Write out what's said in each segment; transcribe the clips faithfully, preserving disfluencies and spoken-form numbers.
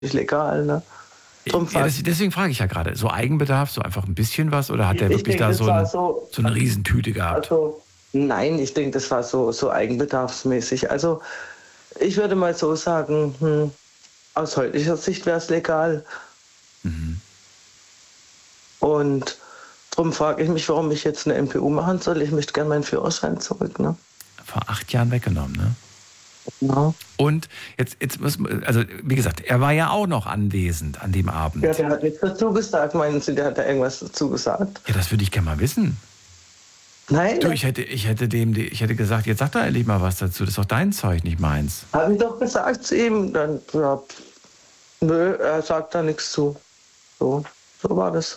legal, ne? Drum Ja, das, deswegen frage ich ja gerade, so Eigenbedarf, so einfach ein bisschen was, oder hat der ich wirklich denke, da das so, war ein, so, so eine Riesentüte gehabt? also, nein, ich denke, das war so, so eigenbedarfsmäßig. Also, ich würde mal so sagen, hm, aus heutiger Sicht wäre es legal. Mhm. Und darum frage ich mich, warum ich jetzt eine M P U machen soll. Ich möchte gerne meinen Führerschein zurück, ne? Vor acht Jahren weggenommen, ne? Ja. Und jetzt, jetzt muss, also wie gesagt, er war ja auch noch anwesend an dem Abend. Ja, der hat nichts dazu gesagt, meinen Sie, der hat da irgendwas dazu gesagt? Ja, das würde ich gerne mal wissen. Nein, Du, ich hätte, ich hätte dem, ich hätte gesagt, jetzt sag doch endlich mal was dazu. Das ist doch dein Zeug, nicht meins. habe ich doch gesagt zu ihm. Dann, ja, nö, er sagt da nichts zu. So, so war das.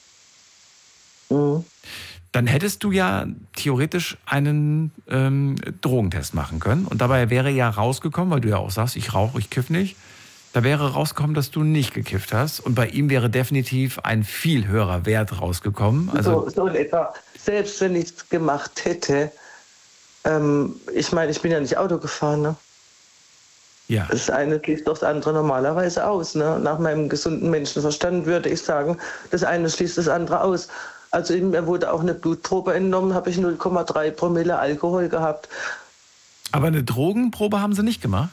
Mhm. Dann hättest du ja theoretisch einen ähm, Drogentest machen können. Und dabei wäre ja rausgekommen, weil du ja auch sagst, ich rauche, ich kiff nicht. Da wäre rausgekommen, dass du nicht gekifft hast. Und bei ihm wäre definitiv ein viel höherer Wert rausgekommen. Also So, so in etwa. Selbst wenn ich es gemacht hätte, ähm, ich meine, ich bin ja nicht Auto gefahren, ne? ja, Das eine schließt doch das andere normalerweise aus. Ne? Nach meinem gesunden Menschenverstand würde ich sagen, das eine schließt das andere aus. Also in mir wurde auch eine Blutprobe entnommen, habe ich null Komma drei Promille Alkohol gehabt. aber eine Drogenprobe haben sie nicht gemacht.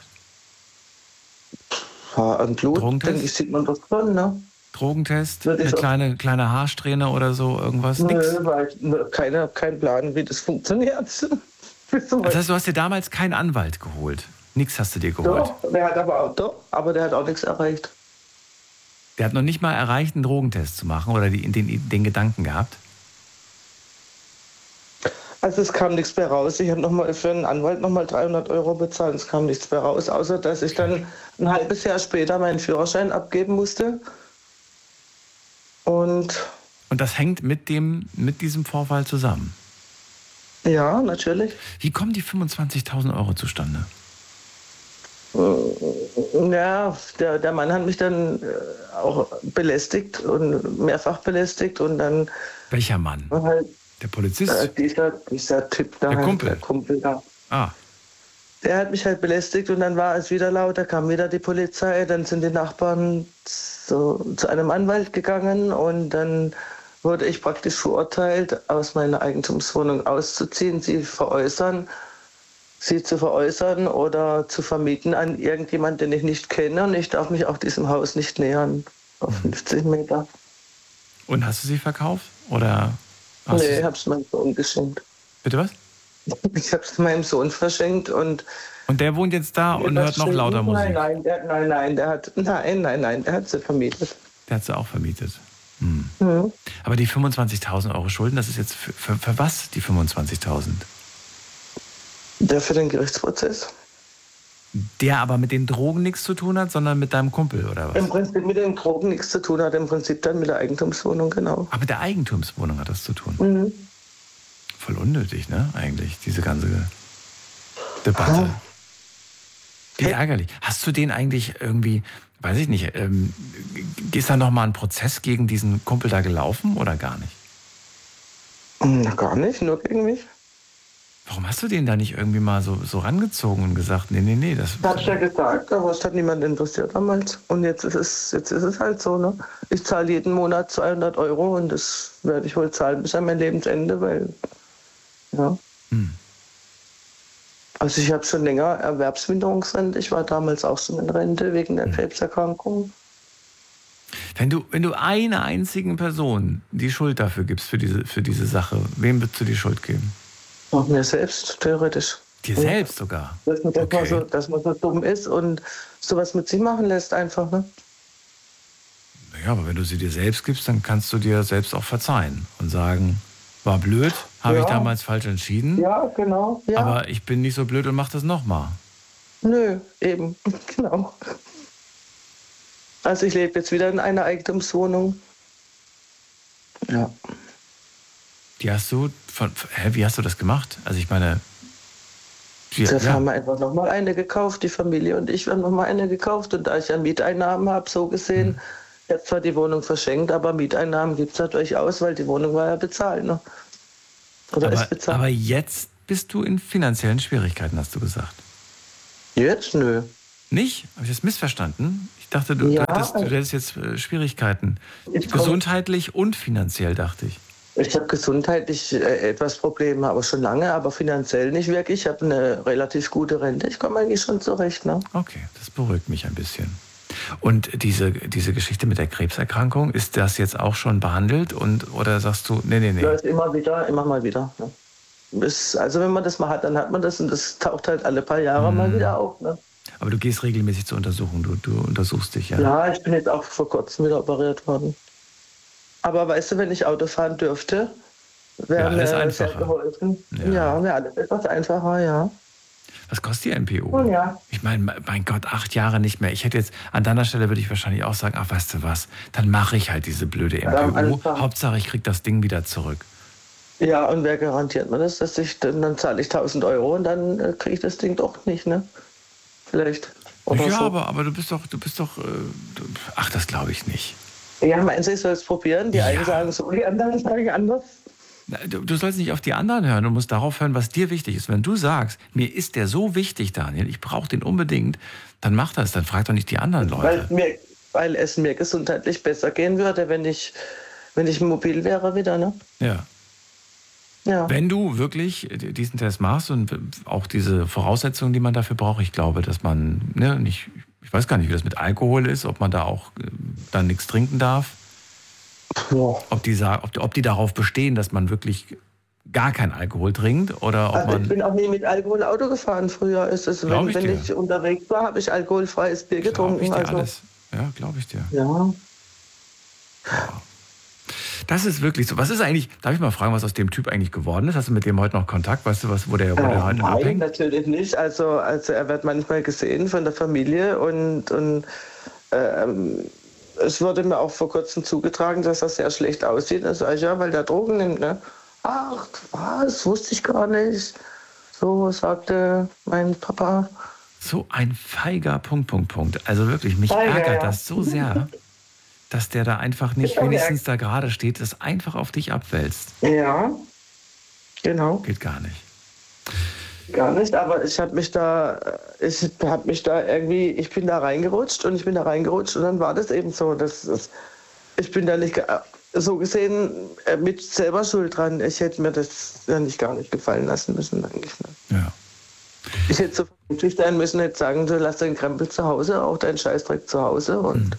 Ja, am Blut, Drogentest? denke ich, sieht man das schon, ne? Drogentest, Würde eine ich auch- kleine, kleine Haarsträhne oder so, irgendwas, nix. Nö, weil nö, keine, kein Plan, wie das funktioniert. Bis zum Das heißt, du hast dir damals keinen Anwalt geholt. Nix hast du dir geholt. Doch, der hat aber auch, doch, aber der hat auch nichts erreicht. Der hat noch nicht mal erreicht, einen Drogentest zu machen oder die, den, den Gedanken gehabt. Also es kam nichts mehr raus. Ich habe noch mal für einen Anwalt nochmal dreihundert Euro bezahlt. Es kam nichts mehr raus, außer dass ich dann ein halbes Jahr später meinen Führerschein abgeben musste. Und Und das hängt mit, dem, mit diesem Vorfall zusammen. ja, natürlich. Wie kommen die fünfundzwanzigtausend Euro zustande? Ja, der, der Mann hat mich dann äh, auch belästigt und mehrfach belästigt und dann Welcher Mann? halt Der Polizist? äh, dieser, dieser Typ da, Der halt, Kumpel? der Kumpel da. Ah, Der hat mich halt belästigt und dann war es wieder laut, da kam wieder die Polizei, dann sind die Nachbarn so, zu einem Anwalt gegangen und dann wurde ich praktisch verurteilt, aus meiner Eigentumswohnung auszuziehen, sie veräußern, sie zu veräußern oder zu vermieten an irgendjemand, den ich nicht kenne, und ich darf mich auch diesem Haus nicht nähern, auf fünfzig Meter. und hast du sie verkauft? Oder hast Nee, du ich sie... hab's meinem Sohn geschenkt. Bitte was? Ich hab's meinem Sohn verschenkt und Und der wohnt jetzt da und hört noch lauter Musik. Nein, nein, der, nein, nein, der hat, nein, nein, nein, der hat sie vermietet. Der hat sie auch vermietet. Hm. Mhm. Aber die fünfundzwanzigtausend Euro Schulden, das ist jetzt für, für, für was, die fünfundzwanzigtausend? Der für den Gerichtsprozess. Der aber mit den Drogen nichts zu tun hat, sondern mit deinem Kumpel, oder Im was? Prinzip mit den Drogen nichts zu tun hat, im Prinzip dann mit der Eigentumswohnung, genau. Aber mit der Eigentumswohnung hat das zu tun. Mhm. Voll unnötig, ne, eigentlich, diese ganze Debatte. Ah. Wie ärgerlich. Hast du den eigentlich irgendwie, weiß ich nicht, ähm, ist da nochmal ein Prozess gegen diesen Kumpel da gelaufen oder gar nicht? Na, gar nicht, nur gegen mich. Warum hast du den da nicht irgendwie mal so, so rangezogen und gesagt, nee, nee, nee, das... Das hab ich ja gesagt, aber es hat niemand interessiert damals. Und jetzt ist es, jetzt ist es halt so, ne? Ich zahle jeden Monat zweihundert Euro und das werde ich wohl zahlen bis an mein Lebensende, weil, ja. Hm. Also ich habe schon länger Erwerbsminderungsrente. Ich war damals auch schon in Rente wegen der Krebserkrankung. Wenn du, wenn du einer einzigen Person die Schuld dafür gibst, für diese, für diese Sache, wem würdest du die Schuld geben? Auch mir selbst, theoretisch. Dir selbst sogar? Dass man, dass, Okay. man so, dass man so dumm ist und sowas mit sich machen lässt einfach, ne? Naja, aber wenn du sie dir selbst gibst, dann kannst du dir selbst auch verzeihen und sagen, war blöd, habe Ja. ich damals falsch entschieden, Ja, genau. Ja. aber ich bin nicht so blöd und mach das nochmal. Nö, eben, genau. Also ich lebe jetzt wieder in einer Eigentumswohnung. Ja. Die hast du, von, hä, wie hast du das gemacht? Also ich meine, die, Da ja, haben wir einfach nochmal eine gekauft, die Familie und ich haben nochmal eine gekauft. Und da ich ja Mieteinnahmen habe, so gesehen, Mhm. ich habe zwar die Wohnung verschenkt, aber Mieteinnahmen gibt es ja durchaus, weil die Wohnung war ja bezahlt. Ne? Oder aber, ist bezahlt. aber jetzt bist du in finanziellen Schwierigkeiten, hast du gesagt. Jetzt? Nö. Nicht? Habe ich das missverstanden? Ich dachte, du, du, Ja, hättest, du hättest jetzt äh, Schwierigkeiten. ich komm, Gesundheitlich und finanziell, dachte ich. ich habe gesundheitlich äh, etwas Probleme, aber schon lange, aber finanziell nicht wirklich. Ich habe eine relativ gute Rente. Ich komme eigentlich schon zurecht. Ne? Okay, das beruhigt mich ein bisschen. Und diese, diese Geschichte mit der Krebserkrankung, ist das jetzt auch schon behandelt? Und, oder sagst du, nee, nee, nee. Läuft immer wieder, immer mal wieder. Ne? Ist, also wenn man das mal hat, dann hat man das und das taucht halt alle paar Jahre Hm. mal wieder auf. Ne? Aber du gehst regelmäßig zur Untersuchung, du, du untersuchst dich, ja? Ja, ich bin jetzt auch vor kurzem wieder operiert worden. Aber weißt du, wenn ich Auto fahren dürfte, wäre Wäre alles mir sehr einfacher. geholfen. Ja. Ja, wäre alles etwas einfacher, ja. Was kostet die M P O? Oh ja. Ich meine, mein Gott, acht Jahre nicht mehr. Ich hätte jetzt, an deiner Stelle würde ich wahrscheinlich auch sagen, ach, weißt du was, dann mache ich halt diese blöde Ja, M P O. einfach. Hauptsache, ich kriege das Ding wieder zurück. Ja, und wer garantiert mir das, dass ich, dann, dann zahle ich tausend Euro und dann äh, kriege ich das Ding doch nicht, ne? Vielleicht. Oder ja, so. aber, aber du bist doch, du bist doch, äh, du, ach, das glaube ich nicht. Ja, meinst du, ich soll es probieren? Die Ja. einen sagen so, die anderen sagen anders. Na, Du, du sollst nicht auf die anderen hören, du musst darauf hören, was dir wichtig ist. Wenn du sagst, mir ist der so wichtig, Daniel, ich brauche den unbedingt, dann mach das, dann frag doch nicht die anderen Weil, Leute. mir, weil es mir gesundheitlich besser gehen würde, wenn ich, wenn ich mobil wäre wieder, ne? Ja. Ja. Wenn du wirklich diesen Test machst und auch diese Voraussetzungen, die man dafür braucht, ich glaube, dass man, ne, nicht, ich weiß gar nicht, wie das mit Alkohol ist, ob man da auch äh, dann nichts trinken darf, Ja. ob die, sa- ob, die- ob die darauf bestehen, dass man wirklich gar keinen Alkohol trinkt oder ob Also ich man, bin auch nie mit Alkohol Auto gefahren früher. Ist es, Glaub wenn, ich wenn dir. ich unterwegs war, habe ich alkoholfreies Bier glaube ich getrunken. dir Also, alles. Ja, glaube ich dir. ja. Das ist wirklich so. Was ist eigentlich, darf ich mal fragen, was aus dem Typ eigentlich geworden ist? Hast du mit dem heute noch Kontakt? Weißt du, was, wo der, wo der Äh, heute nein, abhängt? natürlich nicht. Also, also er wird manchmal gesehen von der Familie und, und ähm, es wurde mir auch vor kurzem zugetragen, dass er sehr schlecht aussieht. Da sage ich, ja, weil der Drogen nimmt. Ne? Ach, was? Wusste ich gar nicht. So sagte mein Papa. So ein feiger Punkt, Punkt, Punkt. Also wirklich, mich Feiger, ärgert ja. das so sehr, dass der da einfach nicht Ist auch wenigstens da gerade steht, das einfach auf dich abwälzt. Ja, genau. Geht gar nicht. Gar nicht, aber ich habe mich da, ich habe mich da irgendwie, ich bin da reingerutscht und ich bin da reingerutscht und dann war das eben so, dass das, ich bin da nicht, ge- so gesehen, äh, mit selber schuld dran. Ich hätte mir das ja nicht gar nicht gefallen lassen müssen eigentlich. Ne? Ja. Ich hätte so vernünftig sein müssen, hätte sagen, du lass deinen Krempel zu Hause, auch deinen Scheißdreck zu Hause und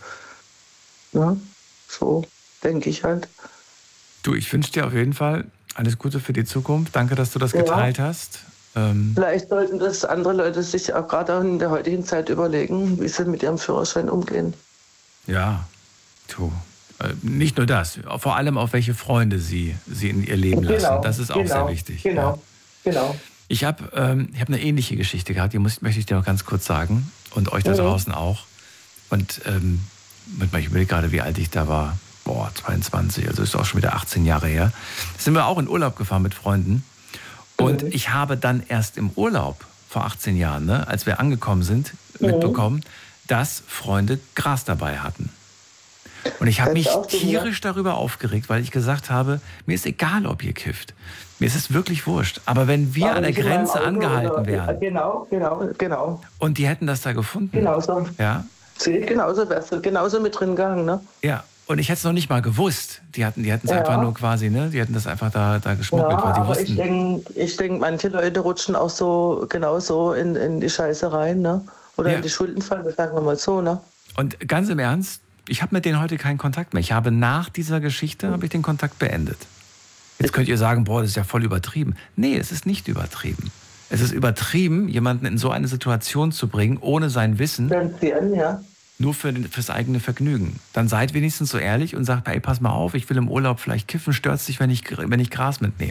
ja, so denke ich halt. Du, ich wünsche dir auf jeden Fall alles Gute für die Zukunft. Danke, dass du das Ja. geteilt hast. Ähm, Vielleicht sollten das andere Leute sich auch gerade auch in der heutigen Zeit überlegen, wie sie mit ihrem Führerschein umgehen. ja, du. Äh, nicht nur das, vor allem auf welche Freunde sie, sie in ihr Leben lassen. Das ist auch genau, sehr wichtig. Genau, Ja. genau. Ich habe ähm, ich hab eine ähnliche Geschichte gehabt, die muss, möchte ich dir noch ganz kurz sagen und euch da Mhm. draußen auch. Und ähm, ich überlege gerade, wie alt ich da war. Boah, zweiundzwanzig, also ist auch schon wieder achtzehn Jahre her. Da sind wir auch in Urlaub gefahren mit Freunden. Und Mhm. ich habe dann erst im Urlaub vor achtzehn Jahren, ne, als wir angekommen sind, Mhm. mitbekommen, dass Freunde Gras dabei hatten. Und ich habe Das mich ist auch so, tierisch darüber aufgeregt, weil ich gesagt habe, mir ist egal, ob ihr kifft. Mir ist es wirklich wurscht. Aber wenn wir Aber an der nicht in meinem Grenze Auto angehalten oder- wären Genau, genau, genau. und die hätten das da gefunden, Genau so. ja, Sehe ich genauso, wärst du genauso mit drin gegangen, ne? ja, und ich hätte es noch nicht mal gewusst. Die hatten, die hätten es Ja. einfach nur quasi, ne, die hätten das einfach da, da geschmuggelt, Ja, weil die aber ich wussten. denke, ich denk, manche Leute rutschen auch so genauso in, in die Scheiße rein, ne? Oder Ja. in die Schuldenfalle, sagen wir mal so, ne? Und ganz im Ernst, ich habe mit denen heute keinen Kontakt mehr. Ich habe nach dieser Geschichte habe ich den Kontakt beendet. Jetzt könnt ihr sagen, boah, das ist ja voll übertrieben. Nee, es ist nicht übertrieben. Es ist übertrieben, jemanden in so eine Situation zu bringen, ohne sein Wissen, Finanzieren, ja. nur für den, fürs eigene Vergnügen. Dann seid wenigstens so ehrlich und sagt, ey, pass mal auf, ich will im Urlaub vielleicht kiffen, stört dich, wenn ich, wenn ich Gras mitnehme.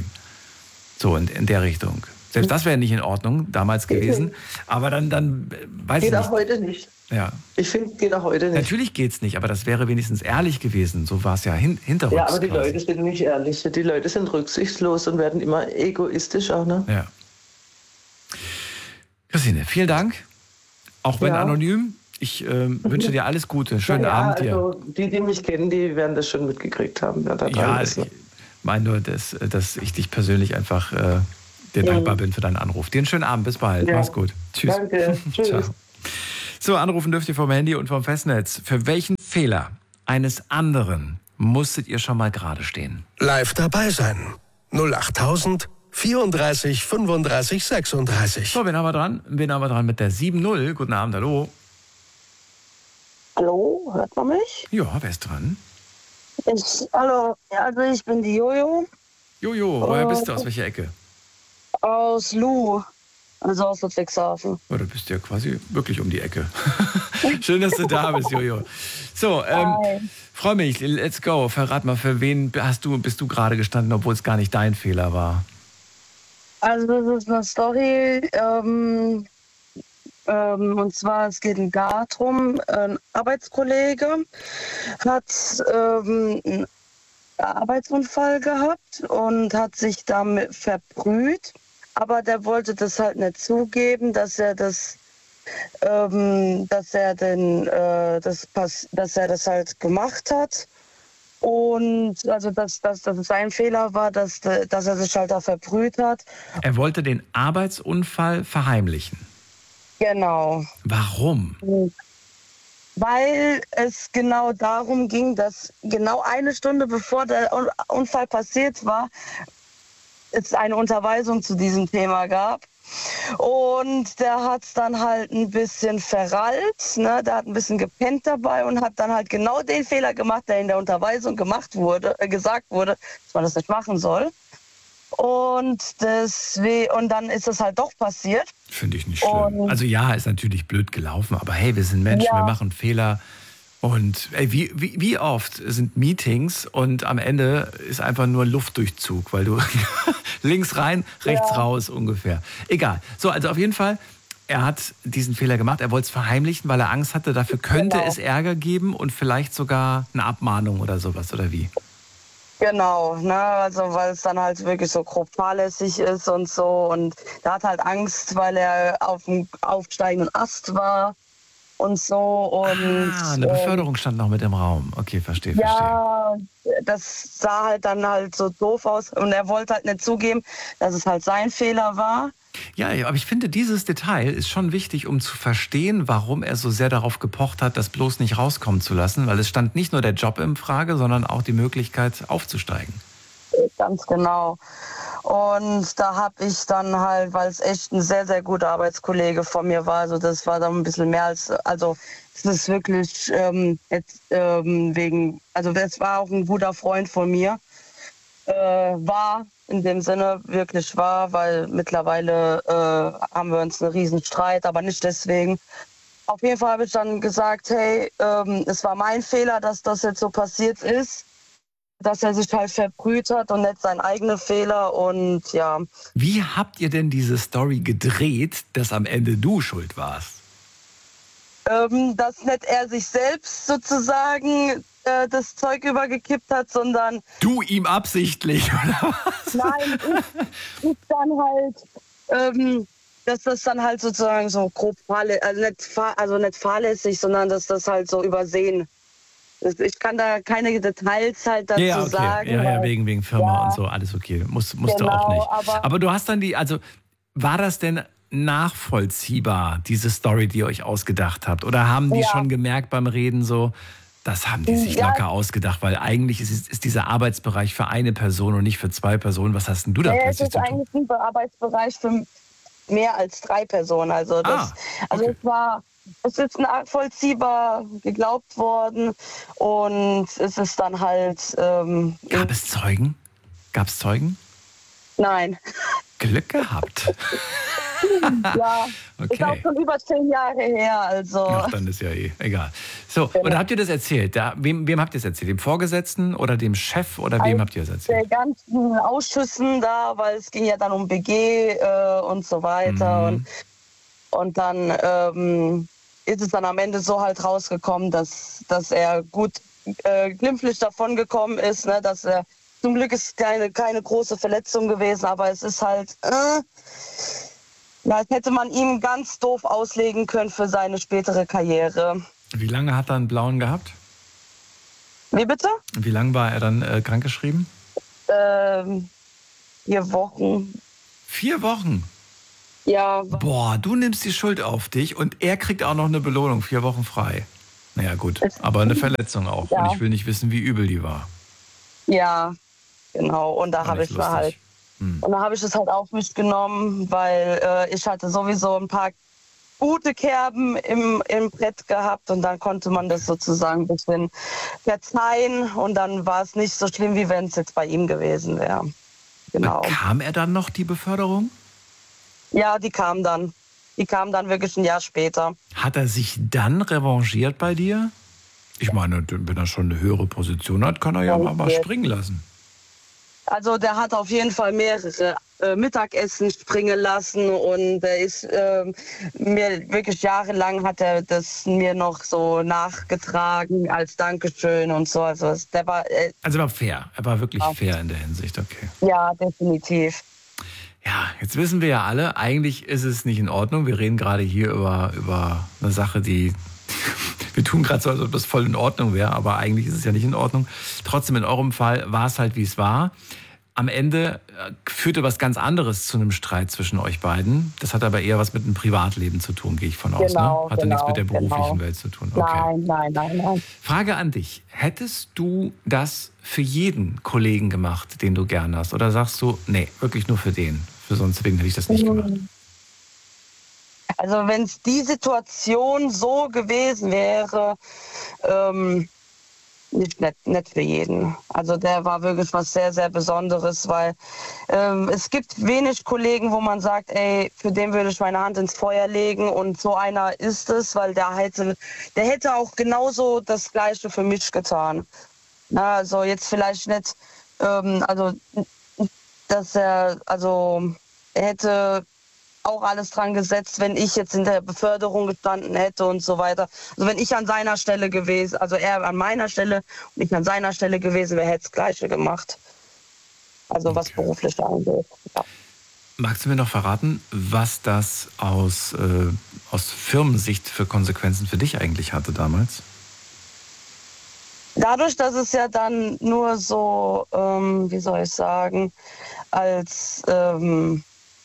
So in, in der Richtung. Selbst das wäre nicht in Ordnung damals gewesen. Aber dann, dann äh, weiß Geht ich auch nicht. heute nicht. Ja. Ich finde, geht auch heute nicht. Natürlich geht's nicht, aber das wäre wenigstens ehrlich gewesen. So war es ja hin, hinterrücks. Ja, aber die quasi. Leute sind nicht ehrlich. Die Leute sind rücksichtslos und werden immer egoistisch auch, ne? Ja. Christine, vielen Dank. Auch wenn Ja. anonym. Ich ähm, wünsche dir alles Gute. Schönen ja, Abend dir. also die, die mich kennen, die werden das schon mitgekriegt haben. Wer da Ja, dran ist, ich ne? meine nur, dass, dass ich dich persönlich einfach äh, dir Ja. dankbar bin für deinen Anruf. Dir einen schönen Abend. Bis bald. Ja. Mach's gut. Tschüss. Danke. Tschüss. Ciao. So, anrufen dürft ihr vom Handy und vom Festnetz. Für welchen Fehler eines anderen musstet ihr schon mal gerade stehen? Live dabei sein. null achttausend vierunddreißig fünfunddreißig sechsunddreißig. So, wen haben wir dran? Wen haben wir dran mit der sieben null? Guten Abend, hallo. Hallo, hört man mich? Ja, wer ist dran? Ich, hallo, ja, also ich bin die Jojo. Jojo, woher bist du? Aus welcher Ecke? Aus Lu, also aus Ludwigshafen. Oh, du bist ja quasi wirklich um die Ecke. Schön, dass du da bist, Jojo. So, ähm, freue mich, let's go. Verrat mal, für wen hast du, bist du gerade gestanden, obwohl es gar nicht dein Fehler war? Also das ist eine Story, ähm, ähm, und zwar es geht darum, ein Arbeitskollege hat ähm, einen Arbeitsunfall gehabt und hat sich damit verbrüht, aber der wollte das halt nicht zugeben, dass er das, ähm, dass er den, äh, das, dass er das halt gemacht hat. Und also dass, dass, dass es sein Fehler war, dass, dass er sich halt da verbrüht hat. Er wollte den Arbeitsunfall verheimlichen. Genau. Warum? Weil es genau darum ging, dass genau eine Stunde bevor der Unfall passiert war, es eine Unterweisung zu diesem Thema gab. Und der hat es dann halt ein bisschen verrallt, ne? Der hat ein bisschen gepennt dabei und hat dann halt genau den Fehler gemacht, der in der Unterweisung gemacht wurde, äh, gesagt wurde, dass man das nicht machen soll. Und, deswegen, und dann ist es halt doch passiert. Finde ich nicht schlimm. Und also ja, ist natürlich blöd gelaufen, aber hey, wir sind Menschen, ja. Wir machen Fehler. Und ey, wie, wie, wie oft sind Meetings und am Ende ist einfach nur Luftdurchzug, weil du links rein, rechts ja. raus ungefähr. Egal. So, also auf jeden Fall, er hat diesen Fehler gemacht. Er wollte es verheimlichen, weil er Angst hatte, dafür könnte genau. es Ärger geben und vielleicht sogar eine Abmahnung oder sowas, oder wie? Genau, ne, also weil es dann halt wirklich so grob fahrlässig ist und so. Und er hat halt Angst, weil er auf dem aufsteigenden Ast war. Und so und ah, eine Beförderung stand noch mit im Raum. Okay, verstehe, ja, verstehe. Das sah halt dann halt so doof aus und er wollte halt nicht zugeben, dass es halt sein Fehler war. Ja, aber ich finde, dieses Detail ist schon wichtig, um zu verstehen, warum er so sehr darauf gepocht hat, das bloß nicht rauskommen zu lassen, weil es stand nicht nur der Job in Frage, sondern auch die Möglichkeit aufzusteigen. Ganz genau. Und da habe ich dann halt, weil es echt ein sehr, sehr guter Arbeitskollege von mir war, also das war dann ein bisschen mehr als, also es ist wirklich ähm, jetzt ähm, wegen, also das war auch ein guter Freund von mir, äh, war in dem Sinne wirklich war, weil mittlerweile äh, haben wir uns einen riesen Streit, aber nicht deswegen. Auf jeden Fall habe ich dann gesagt, hey, ähm, es war mein Fehler, dass das jetzt so passiert ist. Dass er sich halt verbrüht hat und nicht sein eigener Fehler und ja. Wie habt ihr denn diese Story gedreht, dass am Ende du schuld warst? Ähm, dass nicht er sich selbst sozusagen äh, das Zeug übergekippt hat, sondern... Du ihm absichtlich, oder was? Nein, ich, ich dann halt... Ähm, dass das dann halt sozusagen so grob fahrlässig, also nicht, also nicht fahrlässig, sondern dass das halt so übersehen. Ich kann da keine Details halt dazu ja, okay. sagen. Ja, ja, weil, wegen, wegen Firma ja, und so, alles okay. Musst, musst genau, du auch nicht. Aber, aber du hast dann die, also war das denn nachvollziehbar, diese Story, die ihr euch ausgedacht habt? Oder haben die ja. schon gemerkt beim Reden so, das haben die sich ja. locker ausgedacht? Weil eigentlich ist, ist dieser Arbeitsbereich für eine Person und nicht für zwei Personen. Was hast denn du da ja, plötzlich zu tun? Es ist eigentlich ein Arbeitsbereich für mehr als drei Personen. Also, das, ah, okay. also es war... Es ist nachvollziehbar geglaubt worden und es ist dann halt... Ähm, Gab es Zeugen? Gab es Zeugen? Nein. Glück gehabt. Ja, okay. Ist auch schon über zehn Jahre her. Also. Ach, dann ist ja eh egal. So, genau. Und habt ihr das erzählt? Da, wem, wem habt ihr es erzählt? Dem Vorgesetzten oder dem Chef oder wem also habt ihr es erzählt? Der ganzen Ausschüssen da, weil es ging ja dann um B G äh, und so weiter. Mhm. Und, und dann... Ähm, ist es dann am Ende so halt rausgekommen, dass, dass er gut äh, glimpflich davon gekommen ist, ne? Dass er, zum Glück ist keine, keine große Verletzung gewesen, aber es ist halt, äh, ja, das hätte man ihm ganz doof auslegen können für seine spätere Karriere. Wie lange hat er einen blauen gehabt? Wie bitte? Wie lange war er dann äh, krankgeschrieben? Ähm, vier Wochen. Vier Wochen? Ja, Boah, du nimmst die Schuld auf dich und er kriegt auch noch eine Belohnung, vier Wochen frei. Naja gut, aber eine Verletzung auch. Ja. Und ich will nicht wissen, wie übel die war. ja, genau. Und da War habe nicht ich mir lustig. halt, Hm. und da habe ich es halt auf mich genommen, weil äh, ich hatte sowieso ein paar gute Kerben im, im Brett gehabt und dann konnte man das sozusagen ein bisschen verzeihen und dann war es nicht so schlimm, wie wenn es jetzt bei ihm gewesen wäre. Genau. Bekam er dann noch die Beförderung? Ja, die kam dann. Die kam dann wirklich ein Jahr später. Hat er sich dann revanchiert bei dir? Ich meine, wenn er schon eine höhere Position hat, kann er ja mal, mal springen lassen. Also der hat auf jeden Fall mehrere äh, Mittagessen springen lassen und der ist äh, mir wirklich jahrelang hat er das mir noch so nachgetragen als Dankeschön und so. Also es- der war äh, Also er war fair. Er war wirklich Ja. fair in der Hinsicht, okay. ja definitiv. Ja, jetzt wissen wir ja alle, eigentlich ist es nicht in Ordnung. Wir reden gerade hier über, über eine Sache, die... Wir tun gerade so, als ob das voll in Ordnung wäre, aber eigentlich ist es ja nicht in Ordnung. Trotzdem, in eurem Fall war es halt, wie es war. Am Ende äh, führte was ganz anderes zu einem Streit zwischen euch beiden. Das hat aber eher was mit dem Privatleben zu tun, gehe ich von aus. Genau, Ne? Hatte genau, nichts mit der beruflichen genau. Welt zu tun. Okay. Nein, nein, nein, nein. Frage an dich. Hättest du das für jeden Kollegen gemacht, den du gern hast? Oder sagst du, nee, wirklich nur für den? Für sonst wen hätte ich das nicht gemacht. Also wenn es die Situation so gewesen wäre, ähm, nicht, nicht, nicht für jeden. Also der war wirklich was sehr, sehr Besonderes, weil ähm, es gibt wenig Kollegen, wo man sagt, ey, für den würde ich meine Hand ins Feuer legen und so einer ist es, weil der hätte, der hätte auch genauso das Gleiche für mich getan. Na, also jetzt vielleicht nicht, ähm, also dass er, also er hätte auch alles dran gesetzt, wenn ich jetzt in der Beförderung gestanden hätte und so weiter. Also wenn ich an seiner Stelle gewesen, also er an meiner Stelle und ich an seiner Stelle gewesen wäre, hätte es das Gleiche gemacht. Also was Okay. beruflich angeht. Ja. Magst du mir noch verraten, was das aus, äh, aus Firmensicht für Konsequenzen für dich eigentlich hatte damals? Dadurch, dass es ja dann nur so, ähm, wie soll ich sagen, als ähm,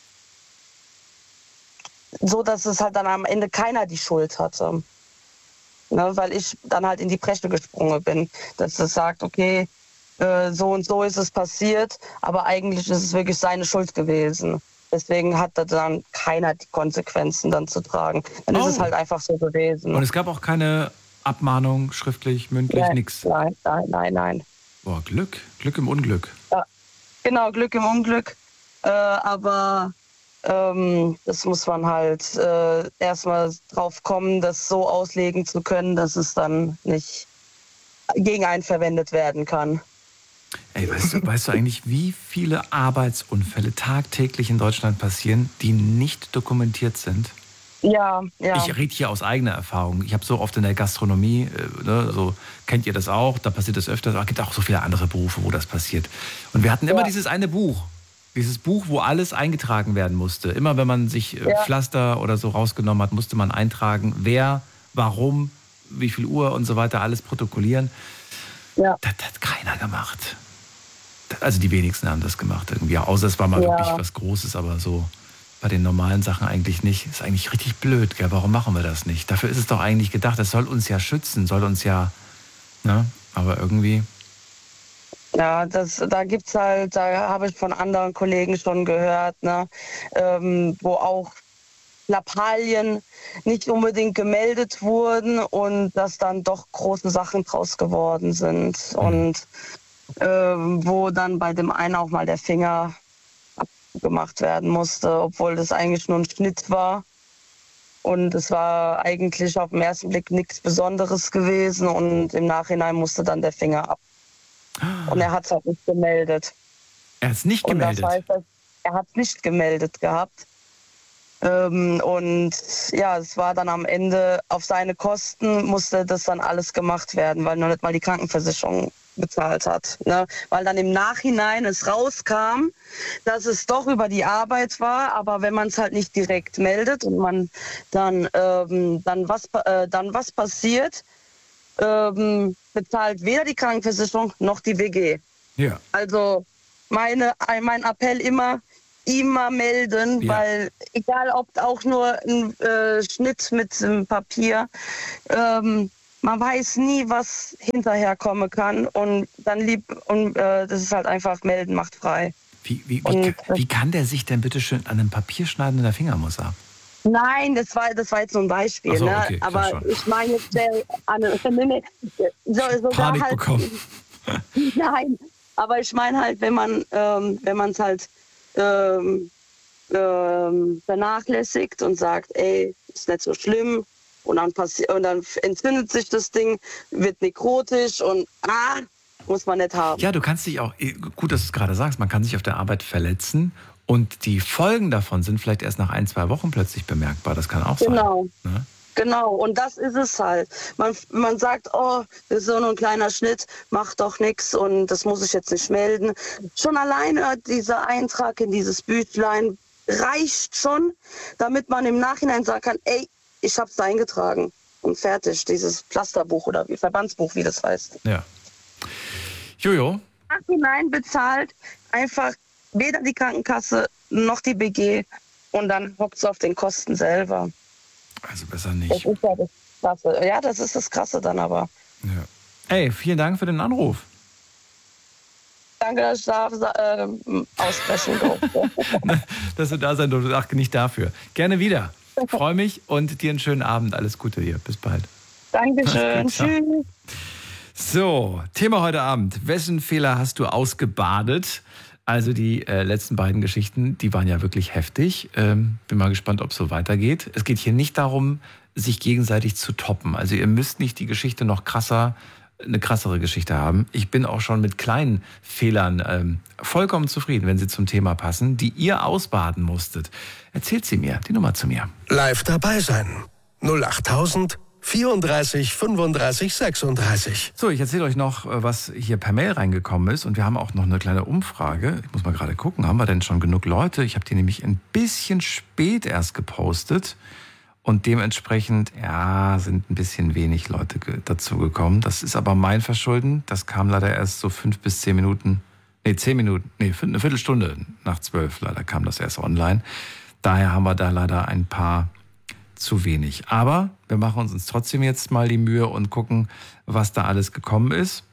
so, dass es halt dann am Ende keiner die Schuld hatte. Ne, weil ich dann halt in die Bresche gesprungen bin, dass es sagt, okay, äh, so und so ist es passiert, aber eigentlich ist es wirklich seine Schuld gewesen. Deswegen hat da dann keiner die Konsequenzen dann zu tragen. Dann ist Oh. es halt einfach so gewesen. Und es gab auch keine Abmahnung, schriftlich, mündlich, nein, nix. nein, nein, nein, nein. Boah, Glück. Glück im Unglück. Genau, Glück im Unglück. Äh, aber ähm, das muss man halt äh, erstmal drauf kommen, das so auslegen zu können, dass es dann nicht gegen einen verwendet werden kann. Ey, weißt du, weißt du eigentlich, wie viele Arbeitsunfälle tagtäglich in Deutschland passieren, die nicht dokumentiert sind? Ja, ja. Ich rede hier aus eigener Erfahrung. Ich habe so oft in der Gastronomie, äh, ne, so kennt ihr das auch, da passiert das öfter, aber es gibt auch so viele andere Berufe, wo das passiert. Und wir hatten immer Ja. dieses eine Buch, dieses Buch, wo alles eingetragen werden musste. Immer wenn man sich äh, Ja. Pflaster oder so rausgenommen hat, musste man eintragen, wer, warum, wie viel Uhr und so weiter, alles protokollieren. Ja. Das hat keiner gemacht. Also die wenigsten haben das gemacht irgendwie. Außer es war mal Ja. wirklich was Großes, aber so bei den normalen Sachen eigentlich nicht. Ist eigentlich richtig blöd, gell? Warum machen wir das nicht? Dafür ist es doch eigentlich gedacht. Das soll uns ja schützen, soll uns ja, ne? Aber irgendwie, Ja, das, da gibt's halt, da habe ich von anderen Kollegen schon gehört, ne, ähm, wo auch Lappalien nicht unbedingt gemeldet wurden und dass dann doch große Sachen draus geworden sind. Und ähm, wo dann bei dem einen auch mal der Finger abgemacht werden musste, obwohl das eigentlich nur ein Schnitt war. Und es war eigentlich auf den ersten Blick nichts Besonderes gewesen und im Nachhinein musste dann der Finger ab. Und er hat es halt nicht gemeldet. er hat es nicht Und gemeldet. das heißt, dass er hat es nicht gemeldet gehabt. Ähm, und ja, es war dann am Ende auf seine Kosten, musste das dann alles gemacht werden, weil noch nicht mal die Krankenversicherung bezahlt hat. Ne? Weil dann im Nachhinein es rauskam, dass es doch über die Arbeit war, aber wenn man es halt nicht direkt meldet und man dann, ähm, dann, was, äh, dann was passiert, ähm, bezahlt weder die Krankenversicherung noch die W G. Ja. Also meine, mein Appell immer, immer melden, Ja. weil egal ob auch nur ein äh, Schnitt mit ähm, Papier, ähm, man weiß nie, was hinterher kommen kann und dann lieb und äh, das ist halt einfach melden macht frei. Wie, wie, wie, Und, ka- wie kann der sich denn bitte schön an einem Papierschneiden in der Fingermus ab? Nein, das war das war jetzt so ein Beispiel, Ach so, ne? okay, ich Aber sag schon. ich meine jetzt der Anne, nee, nee, so, sogar Panik halt, bekommen. Nein, aber ich meine halt, wenn man ähm, wenn man es halt ähm, ähm, vernachlässigt und sagt, ey, ist nicht so schlimm und dann passiert und dann entzündet sich das Ding, wird nekrotisch und ah, muss man nicht haben. Ja, du kannst dich auch, gut, dass du es gerade sagst, man kann sich auf der Arbeit verletzen und die Folgen davon sind vielleicht erst nach ein, zwei Wochen plötzlich bemerkbar. Das kann auch Genau. sein. Ne? Genau, und das ist es halt. Man, man sagt, oh, das ist so nur ein kleiner Schnitt, macht doch nichts und das muss ich jetzt nicht melden. Schon alleine dieser Eintrag in dieses Büchlein reicht schon, damit man im Nachhinein sagen kann, ey, ich hab's da eingetragen und fertig, dieses Pflasterbuch oder wie Verbandsbuch, wie das heißt. Ja. Jojo, Nachhinein bezahlt einfach weder die Krankenkasse noch die B G und dann hockt's auf den Kosten selber. also besser Das nicht. ist ja das Krasse. Ja, das ist das Krasse dann aber. Ja. Ey, vielen Dank für den Anruf. Danke, dass ich da äh, aussprechen durfte. Dass du da sein durftest. Ach, nicht dafür. Gerne wieder. Ich freue mich und dir einen schönen Abend. Alles Gute dir. Bis bald. Dankeschön. Mach's gut, ciao. Tschüss. So, Thema heute Abend. Wessen Fehler hast du ausgebadet? Also die äh, letzten beiden Geschichten, die waren ja wirklich heftig. Ähm, bin mal gespannt, ob es so weitergeht. Es geht hier nicht darum, sich gegenseitig zu toppen. Also ihr müsst nicht die Geschichte noch krasser, eine krassere Geschichte haben. Ich bin auch schon mit kleinen Fehlern ähm, vollkommen zufrieden, wenn sie zum Thema passen, die ihr ausbaden musstet. Erzählt sie mir, die Nummer zu mir. Live dabei sein. null acht vierunddreißig fünfunddreißig sechsunddreißig. So, ich erzähle euch noch, was hier per Mail reingekommen ist. Und wir haben auch noch eine kleine Umfrage. Ich muss mal gerade gucken, haben wir denn schon genug Leute? Ich habe die nämlich ein bisschen spät erst gepostet. Und dementsprechend, ja, sind ein bisschen wenig Leute ge- dazu gekommen. Das ist aber mein Verschulden. Das kam leider erst so fünf bis zehn Minuten, nee, zehn Minuten, nee, eine Viertelstunde nach zwölf leider kam das erst online. Daher haben wir da leider ein paar zu wenig. Aber wir machen uns trotzdem jetzt mal die Mühe und gucken, was da alles gekommen ist.